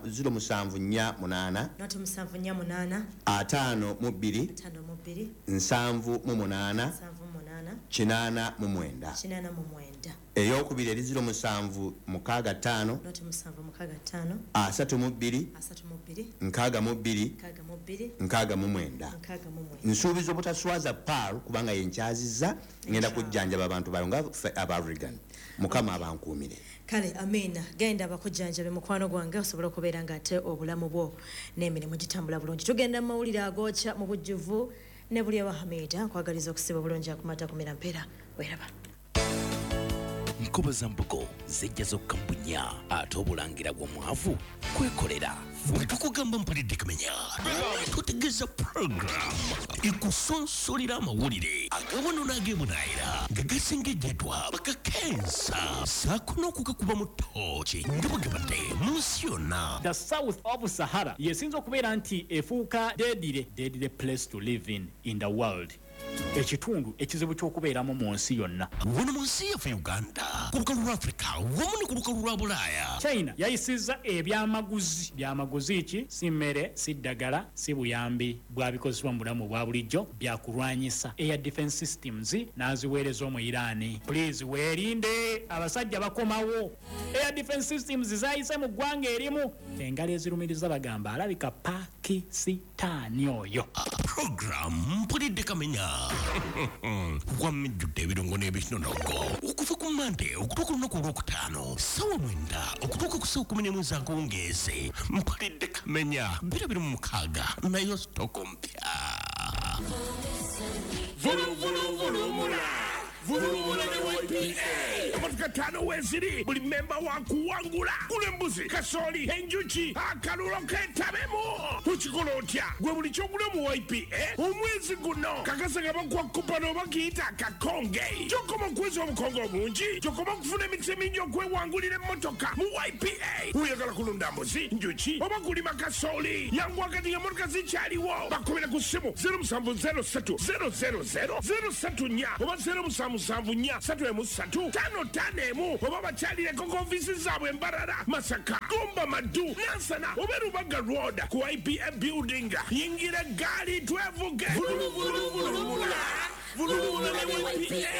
0748 52 78 89 eyokubiri eri 0765 32 69 nsuubiza obutaswaza paal kubanga yenkyaziza ngenda kujjanjaba abantu bayo nga abarigan mukama abankuumire kale amina genda bakujjanjabe mukwano gwange osobola okubeera nga ate obulamu bwo n'emirimu gitambula bulungi tugenda mu mawulire agooca mu bujjuvu ne buli abahamida nkwagaliza okusiba bulungi akumata kumira mpeera weraba nkoba za mbogo zijja zokkambunya ate obulangira bw'omwavu kwekolera bwe tukugamba mpulidde kamenya tutegeeza puroguramu ekusonsolera amawulire agawono n'ageemunaayira nga gasengejjadwa bakakensa saako n'okugakuba mu ttooki nga bwegebadde mu nsi yonna the south of sahara yesinza okubeera nti efuuka deadly place to live in the world ekitundu ekizibu ky'okubeeramu mu nsi yonna wano mu nsi yaffe uganda ku lukalu lwa africa wamu ne ku lukalu lwa bulaaya china yayisizza byamaguzi ki si mmere si ddagala si buyambi bwabikozesebwa mu bulamu bwa bulijjo byakulwanyisa air defense systems n'aziweereza omu iraani please weerinde abasajja bakomawo air defense systems zayise mu ggwanga erimu engalo ezirumiriza bagamba alabika pakisitaani oyo program mpulidde kamenya wamejjudde ebirungo n'ebinonogo okuva ku mande okutuuka olunaku olwokutaano sawa 9 okutuuka ku sawa 11 ez'akawungeezi mpulidde kamenya 26 nayo sitoko mpya Vulumula ne YPA amatuka 5 weziri buli memba wakuwangula kulembuzi kasoli enjuki akalulo ketabemu tukikola otya gwe buli kyogula mu YPA omwezi guno kakasa nga bakuwa kupano bakiyita kakonge kyokoma okweza obukonge obungi kyokoma okufuna emikisa emingi okwewangulira emmotoka mu YPA oyagala kulunda mbuzi njuki oba kulima kasoli yangu wakati nga motoka zikyaliwo bakubira ku ssimu 0703 000 034 oba 0774 oba bakyalireko ku ofiisi zaabwe Mbarara Masaka Gumba Madu Nansana oba Rubaga Road ku IPA building yingira gaali twevuge vulumula ne YPA.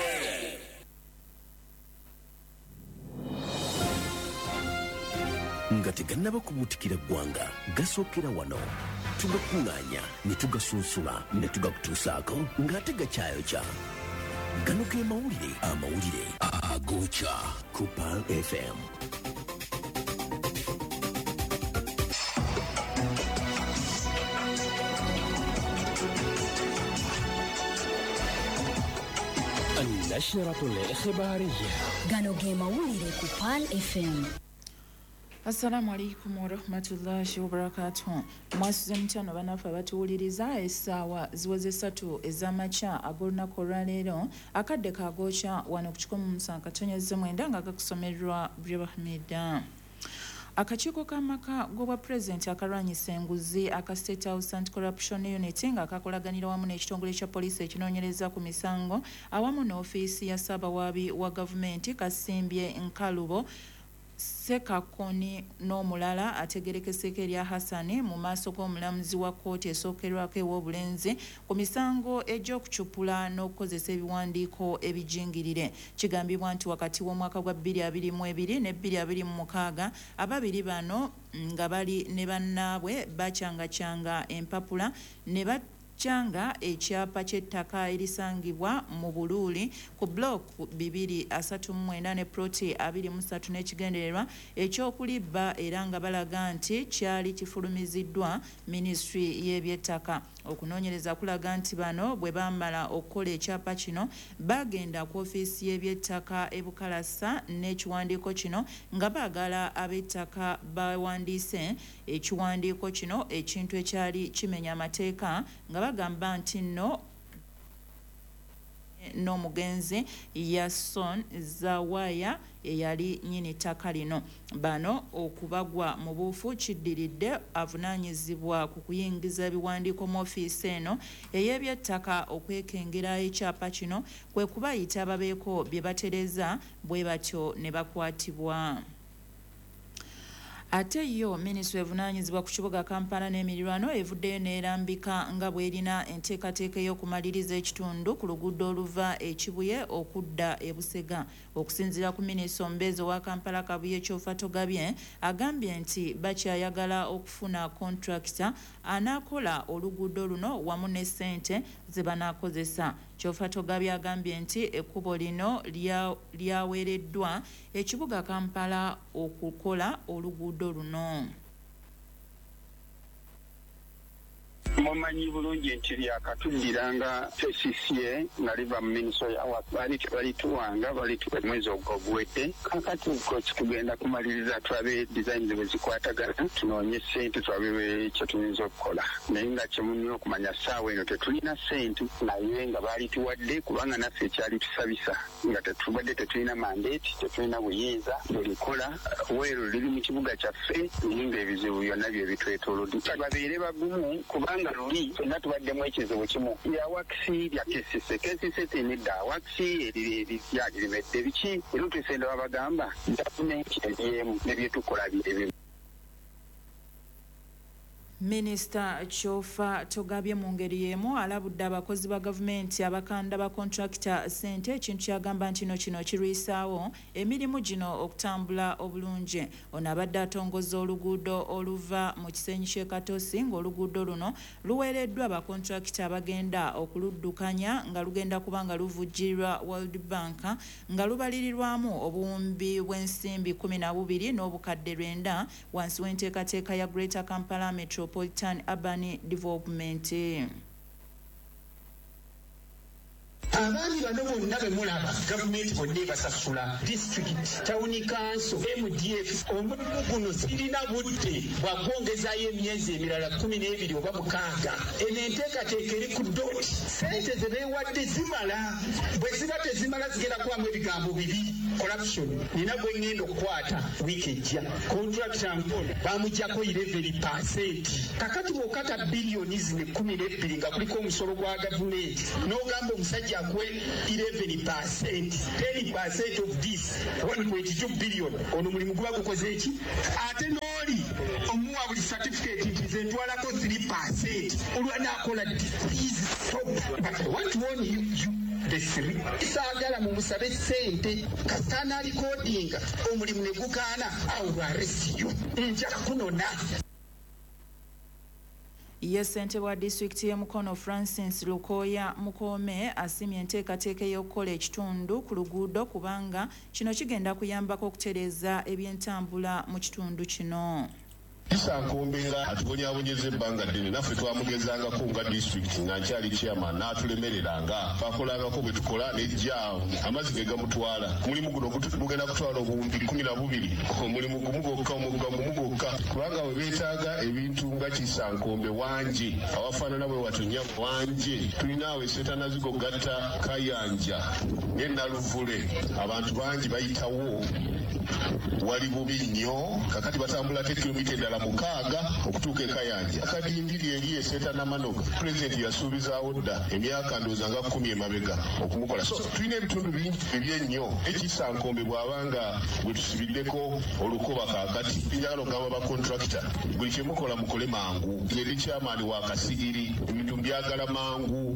Nga tegannaba kubuutikira ggwanga gasookera wano tugakuŋŋaanya ne tugasunsula ne tugakutuusaako ng'ate gakyayokya gano ge amawulire agookya ku Pearl FM. النشرة الإخبارية gano ge mawulire ku Pearl FM. Assalamu alaikum wa rahmatullahi wa barakatuh. Mwasuze mutano banafu abatuwuliriza essaawa ziweze 3 ez'amakya ag'olunaku olwaleero akadde kagookya wano ku 107.9 nga gakusomerwa Brahmida. Akakiiko k'amaka g'obwa pulezidenti akalwanyisa enguzi aka State House Anti-Corruption Unit nga kakolaganira wamu n'ekitongole kya poliisi ekinoonyereza ku misango awamu n'ofiisi ya Ssaabawaabi wa gavumenti Kasimbye Nkalubo Sekakoni n'omulala ategerekeseko erya Hassani mu maaso g'omulamuzi wa kkooti esookerwako ew'obulenzi ku misango egy'okucupula n'okukozesa ebiwandiiko ebijingirire. Kigambibwa nti wakati w'omwaka gwa 2022 ne 2026 ababiri bano nga bali ne bannaabwe bacyangacanga empapula ne kyanga ekyapa ky'ettaka erisangibwa mu Buluuli ku block 239 ne proti 23 n'ekigendererwa ekyokulibba era nga balaga nti kyali kifulumiziddwa Ministry y'ebyettaka. Okunoonyereza kulaga nti bano bwe bamala okukola ekyapa kino bagenda ku ofiisi y'ebyettaka e Bukalasa n'ekiwandiiko kino nga baagala ab'ettaka bawandiise ekiwandiiko kino ekintu ekyali kimenya amateeka nga bagamba nti n'omugenzi Yason Zawaya eyali nyini ttaka lino. Bano okubagwa mu buufu kiddiridde avunaanyizibwa ku kuyingiza ebiwandiiko mu ofiisi eno ey'ebyettaka okwekengera ekyapa kino kwe kubayita ababeeko bye batereza bwe batyo ne bakwatibwa. Ate yo Ministry evunaanyizibwa ku kibuga Kampala n'emirirwano evuddeyo n'erambika nga bw'erina enteekateeka ey'okumaliriza ekitundu ku luguudo oluva ekibuye okudda e Busega. Okusinziira ku Minisita omubeezi owa Kampala Kabuye Kyofa Togabye agambye nti bakyayagala okufuna kontrakita anaakola oluguudo luno wamu ne ssente ze banaakozesa. Kyofa Togabye agambye nti ekkubo lino lyaweereddwa ekibuga Kampala okukola oluguudo luno. Mumanyi bulungi nti lyakatuddiranga TCCA nga liva mu Minisitule balituwanga balituwa mwezi ogwedde. Kakati tugenda kumaliriza tulabe designs bwe zikwatagana tunoonye ssente tulabe kye tuyinza okukola. Naye nga kyemunyo okumanya ssaawa eno tetulina ssente naye nga balituwadde kubanga naffe ekyali tusabisa nga tetubadde tetulina mandate tetulina buyinza bulikola weero liri mu kibuga kyaffe naye ng'ebizibu byonna bye bitwetoolodde. Babeere bagumu kubanga luli fenna tubaddemu ekizibu kimu ya wakisi lya kesise tenedda wakisi eririmedde biki era twisende babagamba gavumenti ebyemu nebyetukola birebimu. Minisita Kyofa Togabye mu ngeri y'emu alabudde abakozi ba gavumenti abakanda ba kontrakita ssente ekintu kyagamba nti kino kirwisaawo emirimu gino okutambula obulungi. Ono abadde atongozza oluguudo oluva mu kisenyi ky'e Katosi ng'oluguudo luno luweereddwa abakontrakita abagenda okuluddukanya nga lugenda kuba nga luvujjirirwa World Bank nga lubalirirwamu obuwumbi bw'ensimbi 12 n'obukadde 9 wansi w'enteekateeka ya Greater Kampala Metropolitan Urban Development. abaami bano bonna be mulaba gavumenti bonna ebasasula district town council MDF omulimu guno sirina budde bwagwongezayo emyezi emirala 12 oba 6 eno enteekateeka eri ku doti sente ze beewadde zimala bwe ziba tezimala zigenda kubamu ebigambo bibiri corruption nina gwe ngenda okukwata wiiki ejja contractor nkona bamujjako 11%. Kakati bw'okata biliyoni zino 12 nga kuliko omusolo gwa gavumenti n'ogamba omusajja akuwe 11%, 10% of this 1.2 billion, ono mulimu guba gukoze eki? Ate n'oli omuwa buli certificate nti nze ntwalako 3% olwanaakola please stop. But I want to warn you saagala mumusabe sente kasana alikodinga omulimu ne gukaana awo lwaresiyo nja kunona. Ye ssente wa disitulikiti y'e Mukono Francis Lukoya Mukome asimye enteekateeka ey'okukola ekitundu ku luguudo kubanga kino kigenda kuyambako okutereeza ebyentambula mu kitundu kino. Kisankombeera atubonyaabonyeza ebbanga ddene naffe twamugezangako nga disitulikiti nga nkyali chairman n'atulemereranga twakolangako bwe tukola nejja amazzi ge gamutwala mulimu guno gugenda kutwala obuwumbi 12 omulimu gumu gwokka omugga gumu gwokka kubanga we beetaaga ebintu nga kisankombe wanje awafaanana bwe watonya wanje tulinaawe setanazigo gatta kayanja n'enaluvule abantu bangi bayitawo wali bubi nnyo kakati batambula te kilomita endala 6 okutuuka ekayanja akadindiri eri eseeta namanoga pulezidenti yasuubizaawo dda emyaka ndowooza nga 10 emabega okumukola so tulina ebitundu bingi ebyennyo ekisankombe bw'abanga bwe tusibiddeko olukoba kaakati njagala okugamba bakontrakita buli kyemukola mukole mangu eri kyamaani wa kasigiri ebintu byagala mangu.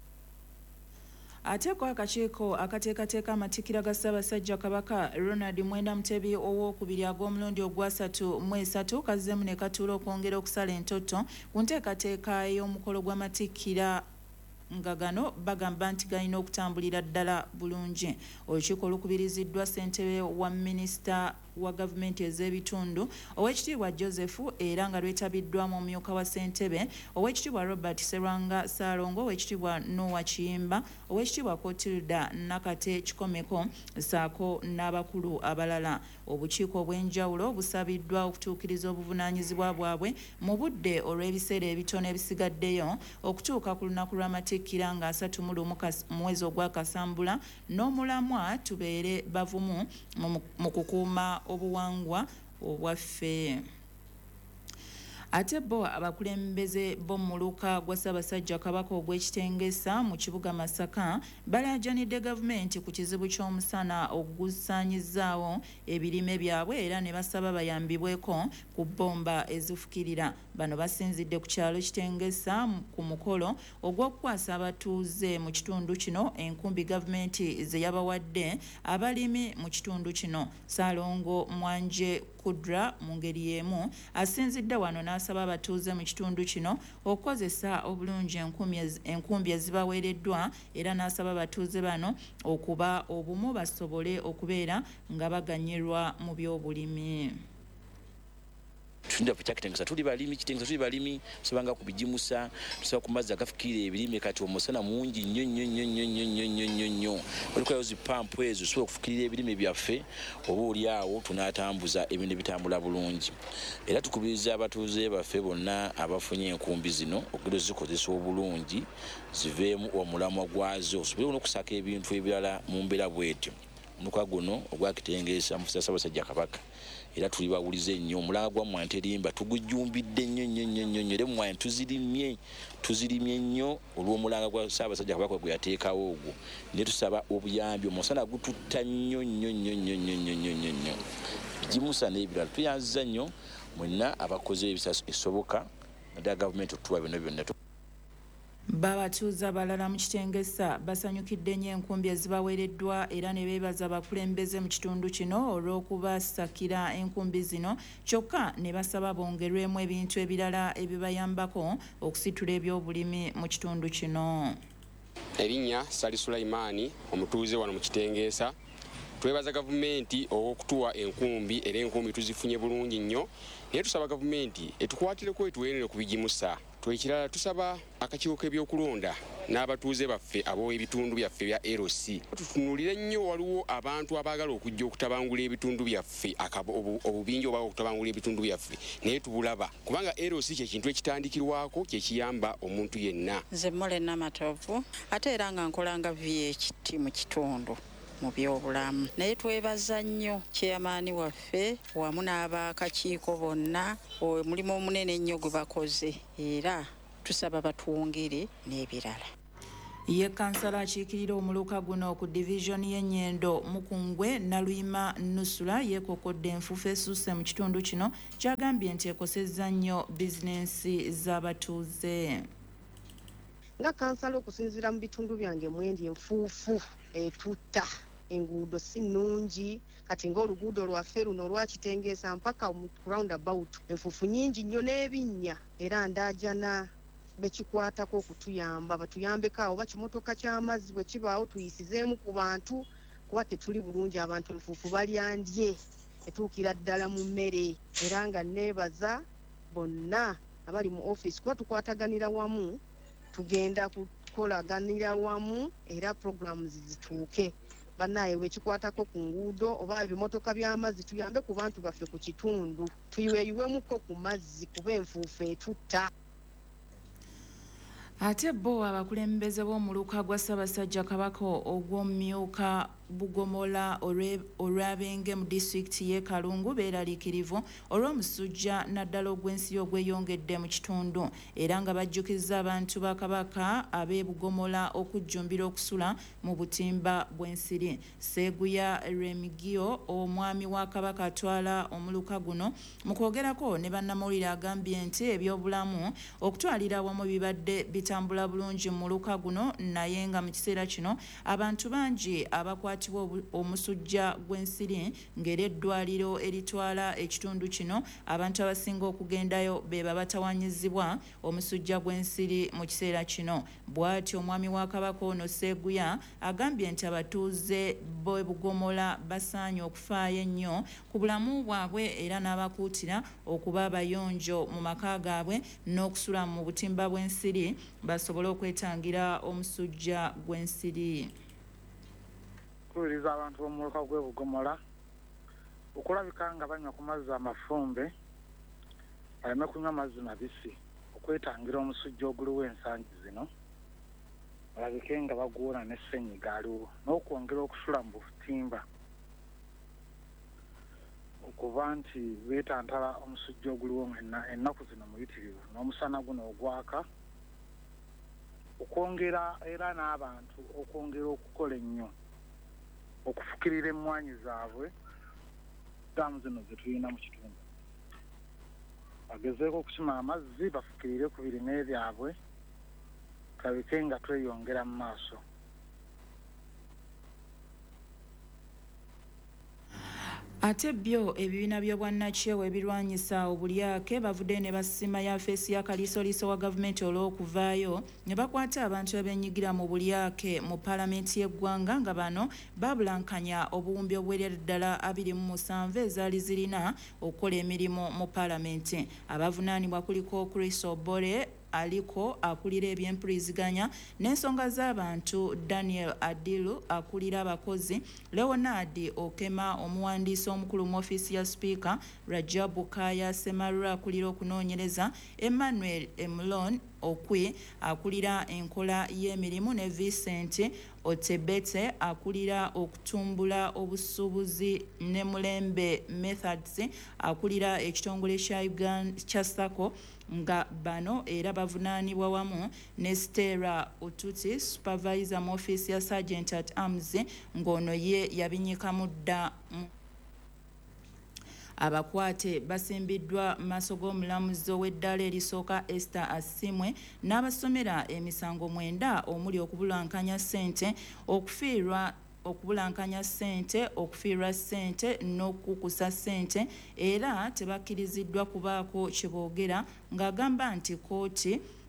Ate kwa akakiiko akateekateeka amatikkira ga Ssaabasajja Kabaka Ronald Mwenda Mutebi owookubiri ag'omulundi ogwa-33 kazzeemu ne katuula okwongera okusala entoto ku nteekateeka ey'omukolo gw'amatikkira nga gano bagamba nti galina okutambulira ddala bulungi. Olukiiko olukubiriziddwa ssentebe wa minisita wa gavumenti ez'ebitundu Oweekitiibwa Joseph era nga lwetabiddwamu omumyuka wa ssentebe Oweekitiibwa Robert Serwanga Saalongo, Oweekitiibwa Noah Kiyimba, Oweekitiibwa Kotilda Nakate Kikomeko ssaako n'abakulu abalala. Obukiiko obw'enjawulo busabiddwa okutuukiriza obuvunaanyizibwa bwabwe mu budde olw'ebiseera ebitono ebisigaddeyo okutuuka ku lunaku lw'amatikkira nga 31 mu mwezi ogwa Kasambula n'omulamwa tubeere bavumu mu kukuuma obuwangwa obwaffe. Ate bo abakulembeze b'omuluka gwa Ssaabasajja Kabaka ogw'ekitengesa mu kibuga Masaka balaajanidde gavumenti ku kizibu ky'omusana ogusaanyizaawo ebirime byabwe era ne basaba bayambibweko ku bbomba ezifukirira. Bano basinzidde ku kyalo Kitengesa ku mukolo ogw'okukwasa abatuuze mu kitundu kino enkumbi gavumenti ze yabawadde abalimi mu kitundu kino. Saalongo Mwanje Kudra mu ngeri y'emu asinzidde wano n'asaba abatuuze mu kitundu kino okukozesa obulungi enkumbi ezibaweereddwa era n'asaba abatuuze bano okuba obumu basobole okubeera nga baganyirwa mu by'obulimi. Tunda ku Kitengesa tuli balimi Kitengesa tuli balimi tusabanga kubijimusa tusaba ku mazzi agafukire ebirime kati omusana mungi nnyo oliko yozi pampu ezo so okufukirira ebirime byaffe oba oli awo tunatambuza ebintu bitambula bulungi era tukubiriza abatuuze baffe bonna abafunye enkumbi zino okugero zikozesa obulungi ziveemu omulamwa gwazo sobole okusaka ebintu ebirala mu mbeera bwetyo omunuka guno ogwa Kitengesa mu Ssaabasajja Kabaka era tuli bawulize nnyo omulanga gwa Mwanterimba tugujumbidde nnyo era mmwe tuzirimye nnyo olw'omulanga gwa Ssaabasajja Kabaka gwe yateekawo ogwo ne tusaba obuyambi omusana gututta nnyo bigimusa n'ebirala tuyanziza nnyo mwenna abakoze ebisoboka naddala gavumenti okutuwa bino byonna. Babatuuza balala mu Kitengesa basanyukidde nnyo enkumbi ezibaweereddwa era ne beebaza abakulembeze mu kitundu kino olw'okubasakira enkumbi zino kyokka ne basaba bongerwemu ebintu ebirala ebibayambako okusitula ebyobulimi mu kitundu kino. Erinnya Sali Sulaimaani omutuuze wano mu Kitengesa. Twebaza gavumenti okutuwa enkumbi era enkumbi tuzifunye bulungi nnyo naye tusaba gavumenti etukwatireko etuweerere ku bigimusa Twekirala tusaba akakiiko k'ebyokulonda n'abatuuze baffe ab'ebitundu byaffe bya LC tutunulire nnyo waliwo abantu abaagala okujja okutabangula ebitundu byaffe obubinja oba okutabangula ebitundu byaffe naye tubulaba kubanga LC kyekintu ekitandikirwako kyekiyamba omuntu yenna. Nze Molena Matovu ate era nga nkolanga VHT mu kitundu mu byobulamu naye twebaza nnyo chairman waffe wamu n'abakakiiko bonna omulimu omunene ennyo gwe bakoze era tusaba batuwongere n'ebirala. Ye kansala akiikirira omuluka guno ku division y'Ennyendo Mukungwe Naluyima Nusula yeekokodde enfuufu esusse mu kitundu kino kyagambye nti ekosezza nnyo bizinensi z'abatuuze. Nga kansala okusinziira mu bitundu byange mwendi enfuufu etutta enguudo si nnungi kati ng'oluguudo lwaffe luno olwakitengeesa mpaka mu roundabout enfuufu nyingi nnyo n'ebinnya era ndaajana bekikwatako okutuyamba batuyambeko awo bakimotoka ky'amazzi bwe kibaawo tuyisizeemu ku bantu kuba tetuli bulungi abantu enfuufu balyandye etuukira ddala mu mmere era nga neebaza bonna abali mu office kuba tukwataganira wamu tugenda kukolaganira wamu era programs zituuke banaye wekikwatako ku nguudo oba ebimotoka by'amazzi tuyambe ku bantu baffe ku kitundu tuyiweyiwemuko ku mazzi kuba enfuufu etutta. Ate bo abakulembeze b'omuluka gwa Ssaabasajja Kabaka ogw'omumyuka Bugomola olw'Abenge mu disitulikiti y'e Kalungu beeraliikirivu olw'omusujja naddala ogw'ensi ogweyongedde mu kitundu era nga bajjukiza abantu ba Kabaka ab'e Bugomola okujjumbira okusula mu butimba bw'ensiri. Seeguya Remigio omwami wa Kabaka atwala omuluka guno mu kwogerako ne bannamawulire agambye nti ebyobulamu okutwalira awamu bibadde bitambula bulungi mu muluka guno naye nga mu kiseera kino abantu bangi abakwatibwa omusujja gw'ensiri ng'era eddwaliro eritwala ekitundu kino abantu abasinga okugendayo be babatawanyizibwa omusujja gw'ensiri mu kiseera kino. Bw'ati omwami wa Kabaka ono Seeguya agambye nti abatuuze b'e Bugomola basaanye okufaayo ennyo ku bulamu bwabwe era n'abakuutira okuba abayonjo mu maka gaabwe n'okusula mu butimba bw'ensiri basobole okwetangira omusujja gw'ensiri. Kubiriza abantu b'omuluka gw'e Bugomola okulabika nga banywa ku mazzi amafumbe baleme kunywa mazzi mabisi okwetangira omusujja oguliwo ensangi zino balabike nga baguwona n'essenyiga aliwo n'okwongera okusula mu butimba okuba nti beetantala omusujja oguliwo ennaku zino muyitirivu n'omusana guno ogwaka okwongera era n'abantu okwongera okukola ennyo okufukirira emmwanyi zaabwe daamu zino ze tulina mu kitundu bagezeeko okukima amazzi bafukirire ku birime byabwe tulabike nga tweyongera mu maaso. Ate byo ebibiina by'obwannakyewa ebirwanyisa obulyake bavudde ne basima yafeesi ya kaliisoliiso wa gavumenti olw'okuvaayo ne bakwata abantu abenyigira mu bulyake mu paalamenti y'eggwanga nga bano babulankanya obuwumbi obuwerera ddala 27 ezaali zirina okukola emirimu mu paalamenti. Abavunaanibwa kuliko Chris Obore aliko akulira ebyempuliziganya n'ensonga z'abantu Daniel Adilu akulira abakozi, Leonard Okema omuwandiisi omukulu mu ofiisi ya Speaker, Rajabu Kaya Semarura akulira okunoonyereza, Emmanuel Emlon Okwi akulira enkola y'emirimu ne Vincent Otebete akulira okutumbula obusuubuzi ne Mulembe Methods akulira ekitongole kya Uganda kya Sako nga bano era bavunaanibwa wamu ne Stella Otuti supervisor mu ofiisi ya Sergeant at Arms ng'ono ye yabinyikamu dda. Abakwate basimbiddwa maaso g'omulamuzi ow'eddaala erisooka Esther Asimwe n'abasomera emisango 9 omuli okubulankanya ssente, okubulankanya ssente, okufiirwa ssente n'okukusa ssente era tebakkiriziddwa kubaako kye boogera ng'agamba nti kkooti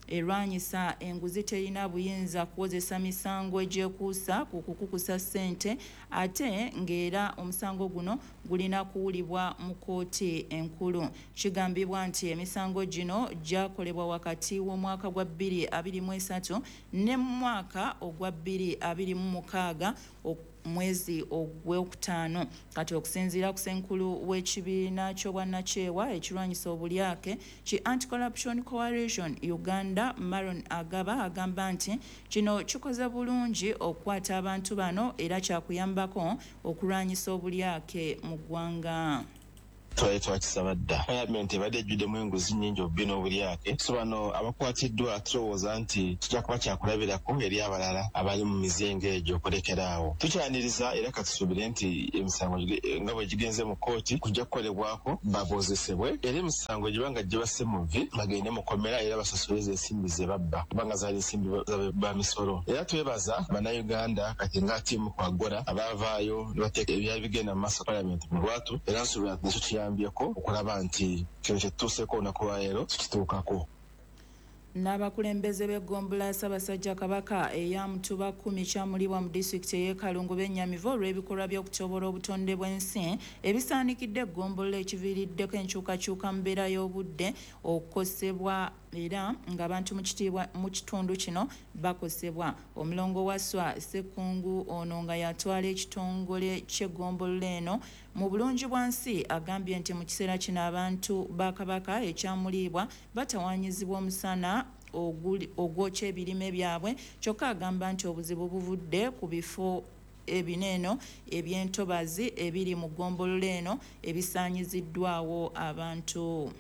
erwanyisa enguzi terina buyinza kuwozesa misango egyekuusa ku kukukusa ssente ate ng'era omusango guno gulina kuwulibwa mu kkooti enkulu. Kigambibwa nti emisango gino gyakolebwa wakati w'omwaka gwa 2023 ne mu mwaka ogwa 2026 mwezi ogw'okutaano. Kati okusinziira ku ssenkulu w'ekibiina ky'obwannakyewa ekirwanyisa obulyake ki Anti-Corruption Coalition Uganda, Maron Agaba, agamba nti kino kikoze bulungi okukwata abantu bano era kyakuyambako okulwanyisa obulyake mu ggwanga. twali twakisaba dda paalamenti ebadde ejjuddemu enguzi nnyingi obubbi n'obulyake so bano abakwatiddwa tulowooza nti kijja kuba kyakulabirako eri abalala abali mu mizengo egyo okulekeraawo. Tukyaniriza era katusuubire nti emisango nga bwe gigenze mu kkooti kujja kukolebwako baboozesebwe era emisango egibanga gibasse mu vvi bagende mu komera era basasulize ensimbi ze babba kubanga zaali ensimbi ba misolo. Era twebaza bannayuganda kati nga ttiimu kwagora abaavaayo ne bateeka ebyali bigenda mu maaso paalamenti mu lwatu era nsuubira nti nakyo kiyambyeko okulaba nti kino kye tutuuseeko olunaku lwa leero tukituukako. N'abakulembeze b'eggombolola Ssaabasajja Kabaka eya Mutuba 10 kyamulibwa mu disitulikiti y'e Kalungu b'ennyamivu olw'ebikolwa by'okutyoboola obutonde bw'ensi ebisaanikidde eggombolola ekiviiriddeko enkyukakyuka mu mbeera y'obudde okukosebwa era ng'abantu mu kitundu kino bakosebwa. Omulongo wa Sswa Ssekungu ono nga yatwala ekitongole ky'eggombolola eno mu bulungi bwansi agambye nti mu kiseera kino abantu ba Kabaka ekyamulibwa batawaanyizibwa omusana ogwokya ebirime byabwe kyokka agamba nti obuzibu buvudde ku bifo ebineeno eby'entobazi ebiri mu ggombolola eno ebisaanyiziddwawo abantu.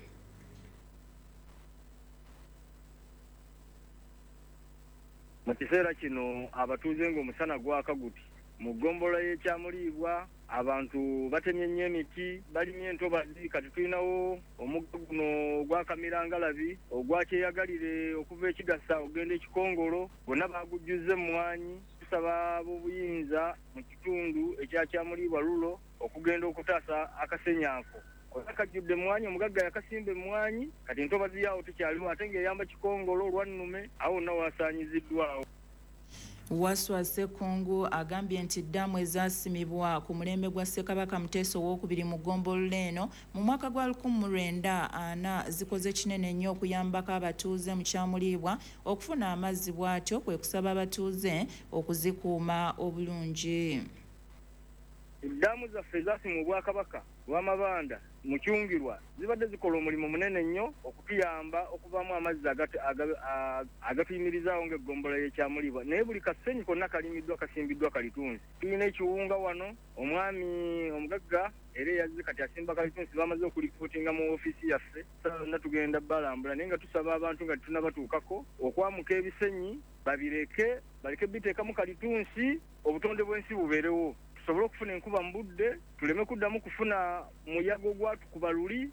Mu kiseera kino abatuuze ng'omusana gwaka guti mu ggombolola y'ekyamulibwa abantu batemye nnyo emiti balimye entobazi kati tulinawo omugga guno ogwa Kamirangalabi ogwakyeyagalire okuva ekigasa ogenda ekikongolo bonna bagujjuze mwanyi. Tusaba ab'obuyinza mu kitundu ekyakyamulibwa lulo okugenda okutaasa akasenyaako kajjudde mwanyi omugagga yakasimba emwanyi kati entobazi yaawo tekyaliwo ate ng'eyamba kikongolo olwannume awo wonna waasaanyiziddwawo. Wasswa Ssekungu agambye nti ddamu ezaasimibwa ku mulembe gwa Ssekabaka Muteesa II mu ggombolola eno mu mwaka gwa 1940 zikoze kinene nnyo okuyambako abatuuze mu kyamulibwa okufuna amazzi bw'atyo kwe kusaba abatuuze okuzikuuma obulungi. Eddamu zaffe ezaasimwa Obwakabaka bw'Amabanda mu Kyungirwa zibadde zikola omulimu munene nnyo okutuyamba okuvaamu amazzi agatuyimirizaawo ng'eggombolola y'ekyamulibwa naye buli kasenyi konna kalimiddwa kasimbiddwa kalitunsi. Tulina ekiwunga wano omwami omugagga era yazze kati asimba kalitunsi bamaze okulipootinga mu ofiisi yaffe sonna tugenda balambula naye nga tusaba abantu nga tunabatuukako okwamuka ebisenyi baleke biteekamu kalitunsi obutonde bw'ensi bubeerewo tusobole okufuna enkuba mu budde tuleme kuddamu kufuna muyaga ogwatukuba luli.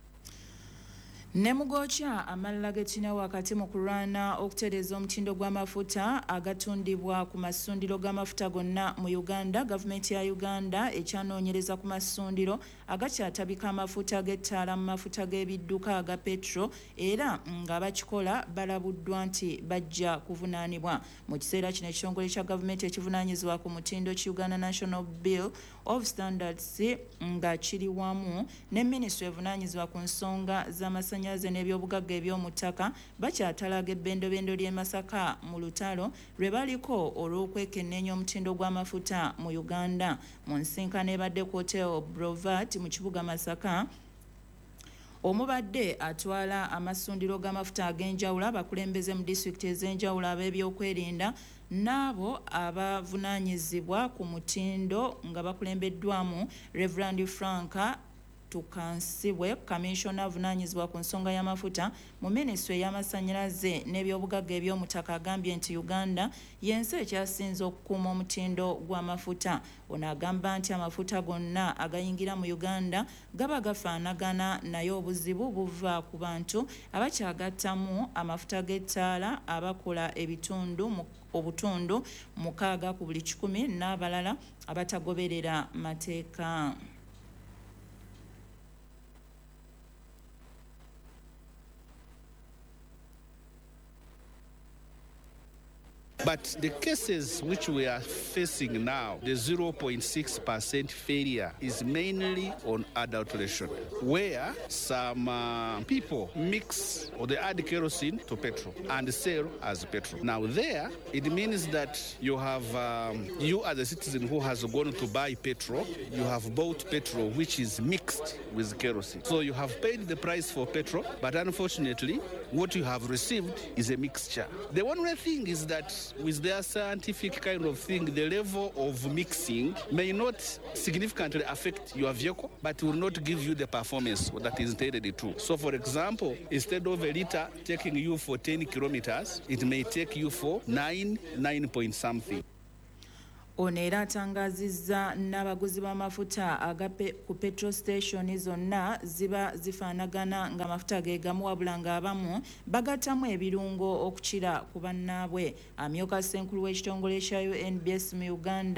Ne mugokya amalala g'ekina wakati mu kulwana okutereeza omutindo gw'amafuta agatundibwa ku masundiro g'amafuta gonna mu Uganda. Gavumenti ya Uganda ekyanoonyereza ku masundiro agakyatabika amafuta g'ettaala mu mafuta g'ebidduka aga petro era ng'abakikola balabuddwa nti bajja kuvunaanibwa. Mu kiseera kino ekitongole kya gavumenti ekivunaanyizibwa ku mutindo ki Uganda National Bill of Standards nga kiri wamu ne minisitule evunaanyizibwa ku nsonga z'amasannyalaze n'ebyobugagga eby'omu ttaka bakyatalaga ebbendobendo ly'e Masaka mu lutalo lwe baliko olw'okwekenneenya omutindo gw'amafuta mu Uganda. Mu nsinkano ebadde ku Hotel Brovat mu kibuga Masaka omubadde atwala amasundiro g'amafuta ag'enjawulo abakulembeze mu disitulikiti ez'enjawulo ab'ebyokwerinda n'abo abavunaanyizibwa ku mutindo nga bakulembeddwamu Reverend Frank Tukansibwe, Kaminsona avunaanyizibwa ku nsonga y'amafuta mu minisitule y'amasannyalaze n'ebyobugagga eby'omutaka agambye nti Uganda y'ensi ekyasinze okukuuma omutindo gw'amafuta. Ono agamba nti amafuta gonna agayingira mu Uganda gaba gafaanagana naye obuzibu buva ku bantu abakyagattamu amafuta g'ettaala abakola obutundu 6 ku buli 100 n'abalala abatagoberera mateeka. But the cases which we are facing now, the 0.6% failure is mainly on adulteration, where some people mix or they add kerosene to petrol and sell as petrol. Now there, it means that you have, you as a citizen who has gone to buy petrol, you have bought petrol which is mixed with kerosene. So you have paid the price for petrol, but unfortunately, what you have received is a mixture. The only thing is that with their scientific kind of thing, the level of mixing may not significantly affect your vehicle, but will not give you the performance that is intended to. So for example, instead of a liter taking you for 10 kilometers, it may take you for 9 point something. Ono era atangazizza n'abaguzi b'amafuta ku petrol station zonna ziba zifaanagana ng'amafuta ge gamu wabula ng'abamu bagattamu ebirungo okukira ku bannaabwe. Amyuka Ssenkulu w'ekitongole kya UNBS mu Uganda